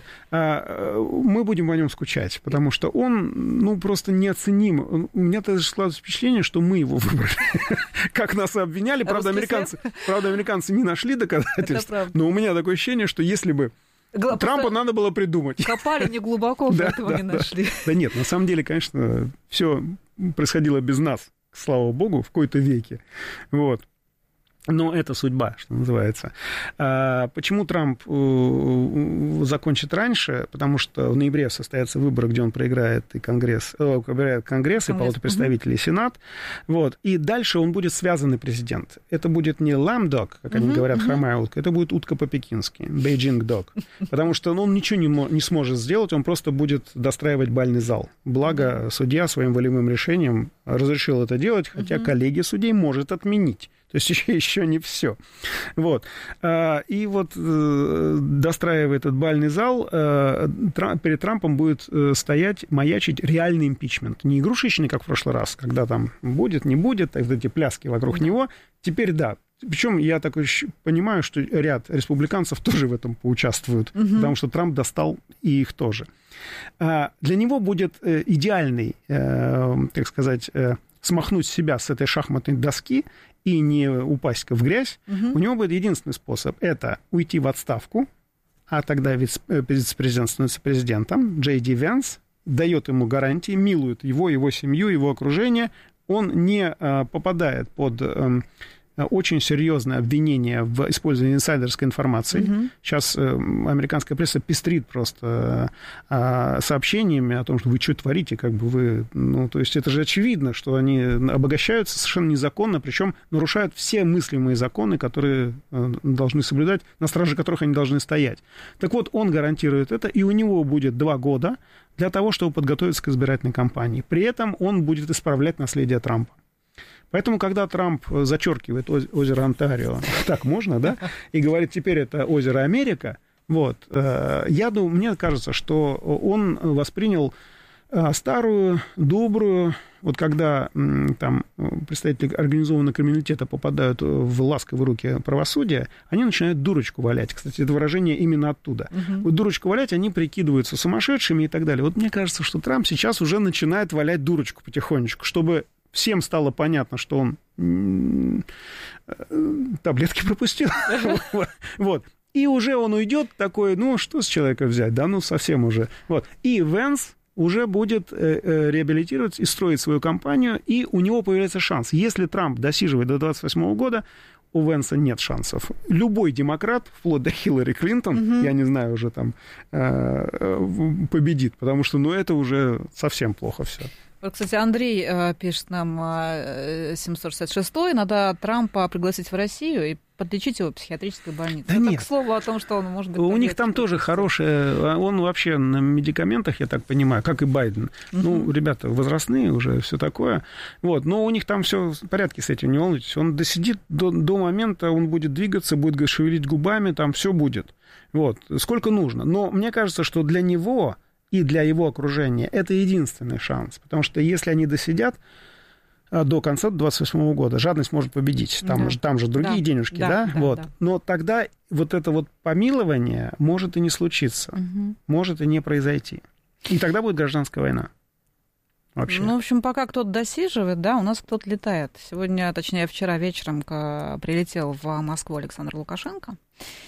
Мы будем о нем скучать, потому что он, ну, просто неоценим. У меня даже складывается впечатление, что мы его выбрали. Как нас обвиняли. Правда, американцы, правда, американцы не нашли доказательств. Но у меня такое ощущение, что если бы Гла- Трампа надо было придумать. Копали не глубоко, да, этого да, не нашли. Да. да нет, на самом деле, конечно, все происходило без нас, слава богу, в какой-то веке. Вот. Но это судьба, что называется. Почему Трамп закончит раньше? Потому что в ноябре состоятся выборы, где он проиграет и Конгресс, проиграет Конгресс, и Палату представителей, и Сенат. Вот. И дальше он будет связанный президент. Это будет не lame dog, как они uh-huh, говорят, uh-huh. хромая утка, это будет утка по-пекински, Beijing dog. Потому что он ничего не, не сможет сделать, он просто будет достраивать бальный зал. Благо, судья своим волевым решением разрешил это делать, хотя uh-huh. коллегия судей может отменить. То есть еще, еще не все. Вот. И вот, достраивая этот бальный зал, перед Трампом будет стоять, маячить реальный импичмент. Не игрушечный, как в прошлый раз, когда там будет, не будет, вот эти пляски вокруг него. Теперь да. Причем я так понимаю, что ряд республиканцев тоже в этом поучаствуют, угу. потому что Трамп достал и их тоже. Для него будет идеальный, так сказать, смахнуть себя с этой шахматной доски и не упасть в грязь, угу. у него будет единственный способ – это уйти в отставку, а тогда вице-президент становится президентом, Джей Ди Венс дает ему гарантии, милует его, его семью, его окружение, он не попадает под очень серьезное обвинение в использовании инсайдерской информации. Mm-hmm. Сейчас э, американская пресса пестрит просто э, сообщениями о том, что вы что творите, как бы вы... Ну, то есть это же очевидно, что они обогащаются совершенно незаконно, причем нарушают все мыслимые законы, которые э, должны соблюдать, на страже которых они должны стоять. Так вот, он гарантирует это, и у него будет два года для того, чтобы подготовиться к избирательной кампании. При этом он будет исправлять наследие Трампа. Поэтому, когда Трамп зачеркивает озеро Онтарио, так можно, да, и говорит, теперь это озеро Америка, вот, я думаю, мне кажется, что он воспринял старую, добрую, вот когда там представители организованного криминалитета попадают в ласковые руки правосудия, они начинают дурочку валять. Кстати, это выражение именно оттуда. Uh-huh. Вот дурочку валять, они прикидываются сумасшедшими и так далее. Вот мне кажется, что Трамп сейчас уже начинает валять дурочку потихонечку, чтобы всем стало понятно, что он таблетки пропустил. Вот. И уже он уйдет такой, ну, что с человека взять? Да, ну, совсем уже. Вот. И Венс уже будет реабилитировать и строить свою кампанию, и у него появляется шанс. Если Трамп досиживает до двадцать восьмого года, у Венса нет шансов. Любой демократ, вплоть до Хиллари Клинтон, угу. я не знаю, уже там победит, потому что, ну, это уже совсем плохо все. Вот, кстати, Андрей э, пишет нам э, семьсот шестьдесят шестой, надо Трампа пригласить в Россию и подлечить его в психиатрической больнице. Да это нет. к слову о том, что он может быть... У них там тоже хорошее... Он вообще на медикаментах, я так понимаю, как и Байден. Uh-huh. Ну, ребята возрастные уже, все такое. Вот. Но у них там все в порядке с этим, не волнуйтесь. Он досидит до, до момента, он будет двигаться, будет шевелить губами, там все будет. Вот. Сколько нужно. Но мне кажется, что для него... и для его окружения это единственный шанс. Потому что если они досидят до конца двадцать восьмого года, жадность может победить. Там, да. же, там же другие да. денежки, да? да? да вот. Да. Но тогда вот это вот помилование может и не случиться, угу. может и не произойти. И тогда будет гражданская война. Вообще. Ну, в общем, пока кто-то досиживает, да, у нас кто-то летает. Сегодня, точнее, вчера вечером прилетел в Москву Александр Лукашенко.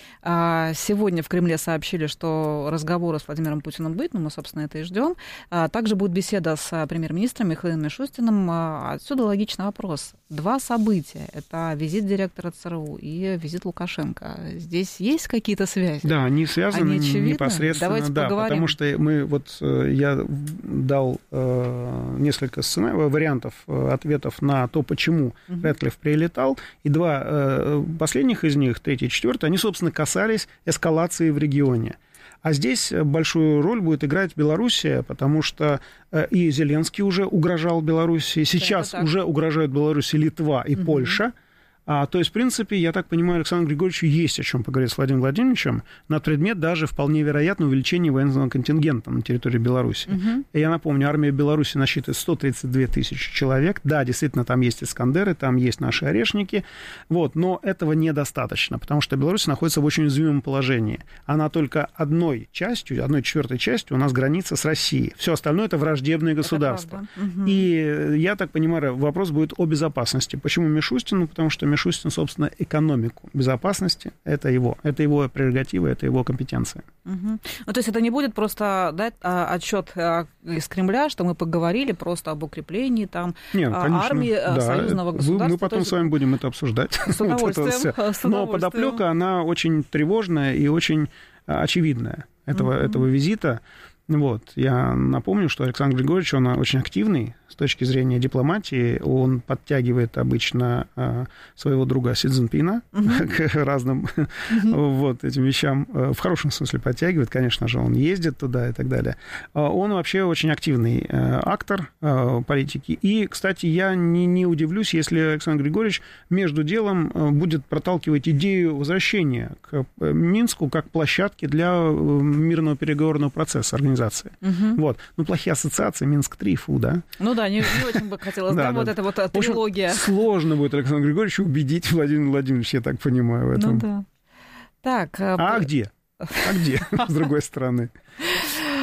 Сегодня в Кремле сообщили, что разговоры с Владимиром Путиным будет, но мы, собственно, это и ждем. Также будет беседа с премьер-министром Михаилом Мишустиным. Отсюда логичный вопрос. Два события. Это визит директора ЦРУ и визит Лукашенко. Здесь есть какие-то связи? Да, они связаны они непосредственно. Давайте да, поговорим. Потому что мы вот я дал несколько сценариев, вариантов ответов на то, почему угу. Рэдклифф прилетал. И два последних из них, третий и четвертый, они, собственно, касались эскалации в регионе. А здесь большую роль будет играть Белоруссия, потому что и Зеленский уже угрожал Белоруссии, сейчас уже угрожают Беларуси Литва и угу. Польша. А, то есть, в принципе, я так понимаю, Александру Григорьевичу есть о чем поговорить с Владимиром Владимировичем на предмет даже вполне вероятно увеличения военного контингента на территории Беларуси. Угу. И я напомню, армия Беларуси насчитывает сто тридцать две тысячи человек. Да, действительно, там есть Искандеры, там есть наши орешники, вот, но этого недостаточно, потому что Беларусь находится в очень уязвимом положении. Она только одной частью, одной четвертой частью у нас граница с Россией. Все остальное — это враждебные государства. Угу. И я так понимаю, вопрос будет о безопасности. Почему Мишустин? Ну, потому что Мишустин, собственно, экономику безопасности, это его, это его прерогатива, это его компетенция. Угу. Ну, то есть это не будет просто да, отчет из Кремля, что мы поговорили просто об укреплении там Нет, армии да, союзного государства. Мы потом есть... с вами будем это обсуждать. С удовольствием. вот это с Но подоплека, она очень тревожная и очень очевидная этого, угу. этого визита. Вот. Я напомню, что Александр Григорьевич, он очень активный с точки зрения дипломатии. Он подтягивает обычно э, своего друга Си Цзиньпина uh-huh. к разным uh-huh. вот, этим вещам. В хорошем смысле подтягивает, конечно же, он ездит туда и так далее. Он вообще очень активный э, актор э, политики. И, кстати, я не, не удивлюсь, если Александр Григорьевич между делом будет проталкивать идею возвращения к Минску как площадке для мирного переговорного процесса организации. Uh-huh. Вот. Ну, плохие ассоциации, Минск-три, фу, да? Ну да, не, не очень бы хотелось, да, вот эта вот трилогия. Сложно будет Александру Григорьевичу убедить Владимира Владимировича, я так понимаю, в этом. Ну да. Так. А где? А где, с другой стороны?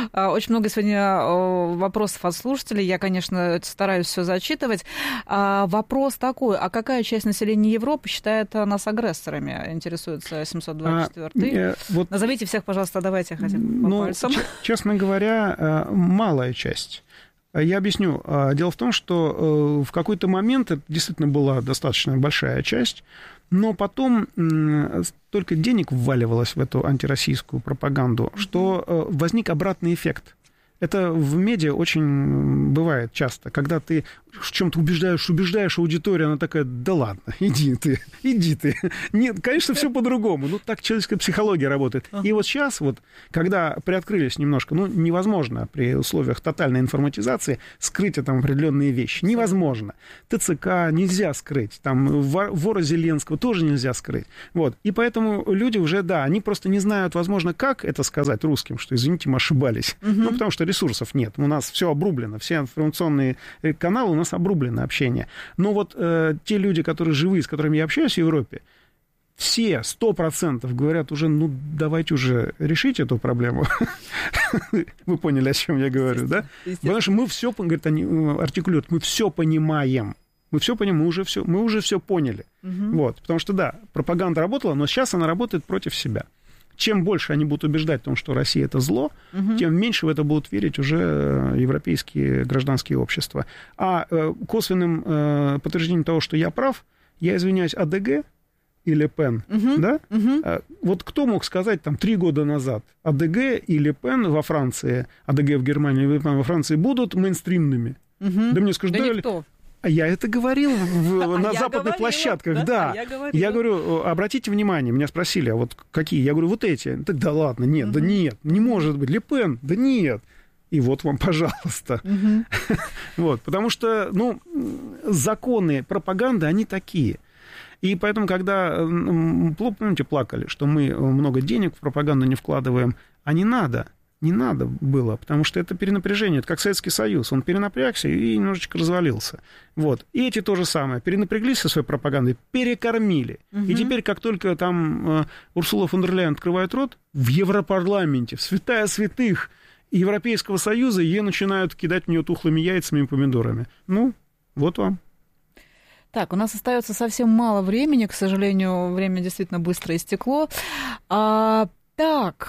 Очень много сегодня вопросов от слушателей. Я, конечно, стараюсь все зачитывать. Вопрос такой: а какая часть населения Европы считает нас агрессорами? Интересуется семьсот двадцать четвёртый. А, вот, назовите всех, пожалуйста, давайте хотя бы по ну, пальцам. Честно говоря, малая часть. Я объясню. Дело в том, что в какой-то момент это действительно была достаточно большая часть, но потом столько денег вваливалось в эту антироссийскую пропаганду, что возник обратный эффект. Это в медиа очень бывает часто, когда ты в чем-то убеждаешь, убеждаешь аудиторию, она такая: да ладно, иди ты, иди ты. Нет, конечно, все по-другому. Ну, так человеческая психология работает. И вот сейчас, вот, когда приоткрылись немножко, ну, невозможно при условиях тотальной информатизации скрыть там определенные вещи. Невозможно. ТЦК нельзя скрыть, там вора Зеленского тоже нельзя скрыть. Вот. И поэтому люди уже, да, они просто не знают, возможно, как это сказать русским, что, извините, мы ошибались. Угу. Ну, потому что ресурсов нет. У нас все обрублено, все информационные каналы у нас обрублено общение. Но вот э, те люди, которые живые, с которыми я общаюсь в Европе, все сто процентов говорят уже: ну, давайте уже решить эту проблему. Вы поняли, о чем я говорю, да? Потому что мы все, говорят, они артикулируют, мы все понимаем. Мы все понимаем, мы уже все, мы уже все поняли. Вот. Потому что, да, пропаганда работала, но сейчас она работает против себя. Чем больше они будут убеждать в том, что Россия — это зло, угу. тем меньше в это будут верить уже европейские гражданские общества. А э, косвенным э, подтверждением того, что я прав, я извиняюсь, АДГ и Ле Пен, угу. да? Угу. А, вот кто мог сказать там три года назад: АДГ и Ле Пен во Франции, АДГ в Германии, Ле Пен во Франции будут мейнстримными? Угу. Да мне скажут: да, никто. А я это говорил в, а на западных говорила, площадках, да. да. А я, я говорю: обратите внимание, меня спросили, а вот какие? Я говорю: вот эти. Так, да ладно, нет, угу. да нет, не может быть. Ле Пен, да нет. И вот вам, пожалуйста. Угу. Вот, потому что, ну, законы пропаганды, они такие. И поэтому, когда, помните, плакали, что мы много денег в пропаганду не вкладываем, а не надо. Не надо было, потому что это перенапряжение. Это как Советский Союз. Он перенапрягся и немножечко развалился. Вот. И эти то же самое. Перенапряглись со своей пропагандой, перекормили. Угу. И теперь, как только там э, Урсула фон дер Ляйен открывает рот, в Европарламенте, в святая святых Европейского Союза, ей начинают кидать в нее тухлыми яйцами и помидорами. Ну, вот вам. Так, у нас остается совсем мало времени. К сожалению, время действительно быстро истекло. А... Так,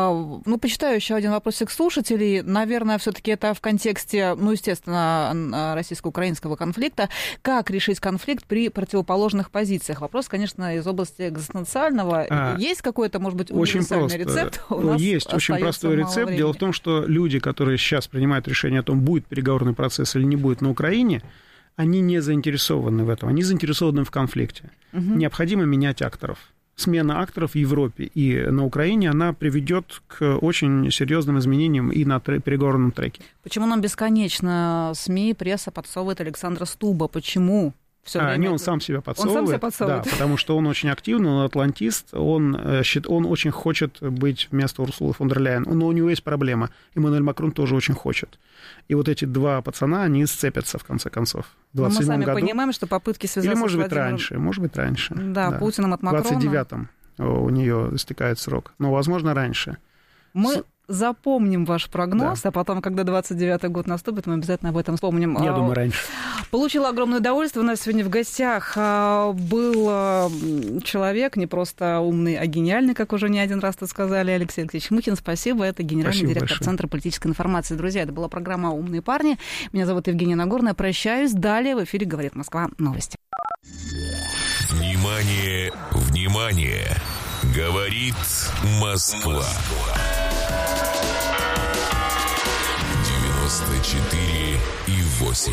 ну, почитаю еще один вопросик слушателей. Наверное, все-таки это в контексте, ну, естественно, российско-украинского конфликта. Как решить конфликт при противоположных позициях? Вопрос, конечно, из области экзистенциального. А, Есть какой-то, может быть, универсальный рецепт? У нас Есть очень простой рецепт. Времени. Дело в том, что люди, которые сейчас принимают решение о том, будет переговорный процесс или не будет на Украине, они не заинтересованы в этом. Они заинтересованы в конфликте. Угу. Необходимо менять акторов. Смена акторов в Европе и на Украине, она приведет к очень серьезным изменениям и на переговорном треке. Почему нам бесконечно СМИ, пресса подсовывает Александра Стуба? Почему? Все а, время... Не, он сам себя подсовывает. Он сам себя подсовывает. Да, потому что он очень активный, он атлантист, он, он очень хочет быть вместо Урсулы фон дер Ляйен, но у него есть проблема. Эммануэль Макрон тоже очень хочет. И вот эти два пацана, они сцепятся, в конце концов. В двадцать седьмом году. Мы сами году. понимаем, что попытки связаться Или, может быть, Владимиром... раньше, может быть, раньше. Да, да. Путиным от Макрона. В двадцать девятом у нее истекает срок, но, возможно, раньше. Мы... С... запомним ваш прогноз, да. А потом, когда двадцать девятый год наступит, мы обязательно об этом вспомним. Я думаю, раньше. Получила огромное удовольствие. У нас сегодня в гостях был человек, не просто умный, а гениальный, как уже не один раз тут сказали, Алексей Алексеевич Мухин. Спасибо. Это генеральный Спасибо директор большое. Центра политической информации. Друзья, это была программа «Умные парни». Меня зовут Евгения Нагорная. Прощаюсь. Далее в эфире «Говорит Москва». Новости. Внимание, внимание! Говорит Москва. девяносто четыре и восемь.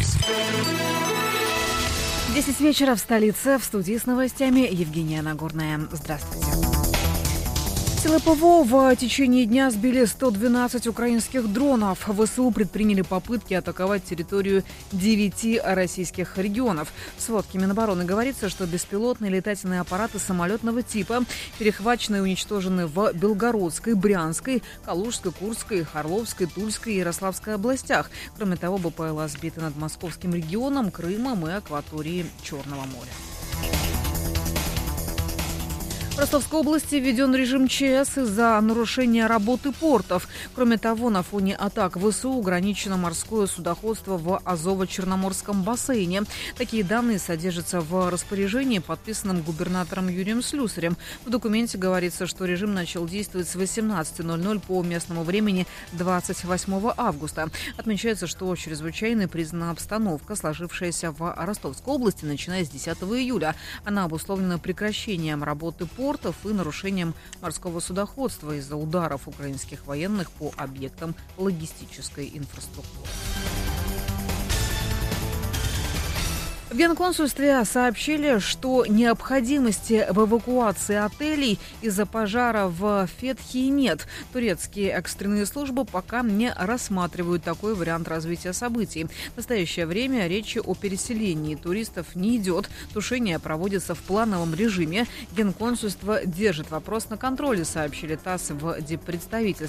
десять вечера в столице. В студии с новостями Евгения Нагорная. Здравствуйте. Силы ПВО в течение дня сбили сто двенадцать украинских дронов. ВСУ предприняли попытки атаковать территорию девяти российских регионов. В сводке Минобороны говорится, что беспилотные летательные аппараты самолетного типа перехвачены и уничтожены в Белгородской, Брянской, Калужской, Курской, Орловской, Тульской и Ярославской областях. Кроме того, БПЛА сбиты над Московским регионом, Крымом и акваторией Черного моря. В Ростовской области введен режим ЧС из-за нарушения работы портов. Кроме того, на фоне атак ВСУ ограничено морское судоходство в Азово-Черноморском бассейне. Такие данные содержатся в распоряжении, подписанном губернатором Юрием Слюсарем. В документе говорится, что режим начал действовать с восемнадцати ноль-ноль по местному времени двадцать восьмого августа. Отмечается, что чрезвычайной признана обстановка, сложившаяся в Ростовской области, начиная с десятого июля. Она обусловлена прекращением работы портов и нарушением морского судоходства из-за ударов украинских военных по объектам логистической инфраструктуры. В Генконсульстве сообщили, что необходимости в эвакуации отелей из-за пожара в Фетхии нет. Турецкие экстренные службы пока не рассматривают такой вариант развития событий. В настоящее время речи о переселении туристов не идет. Тушение проводится в плановом режиме. Генконсульство держит вопрос на контроле, сообщили ТАСС в диппредставительстве.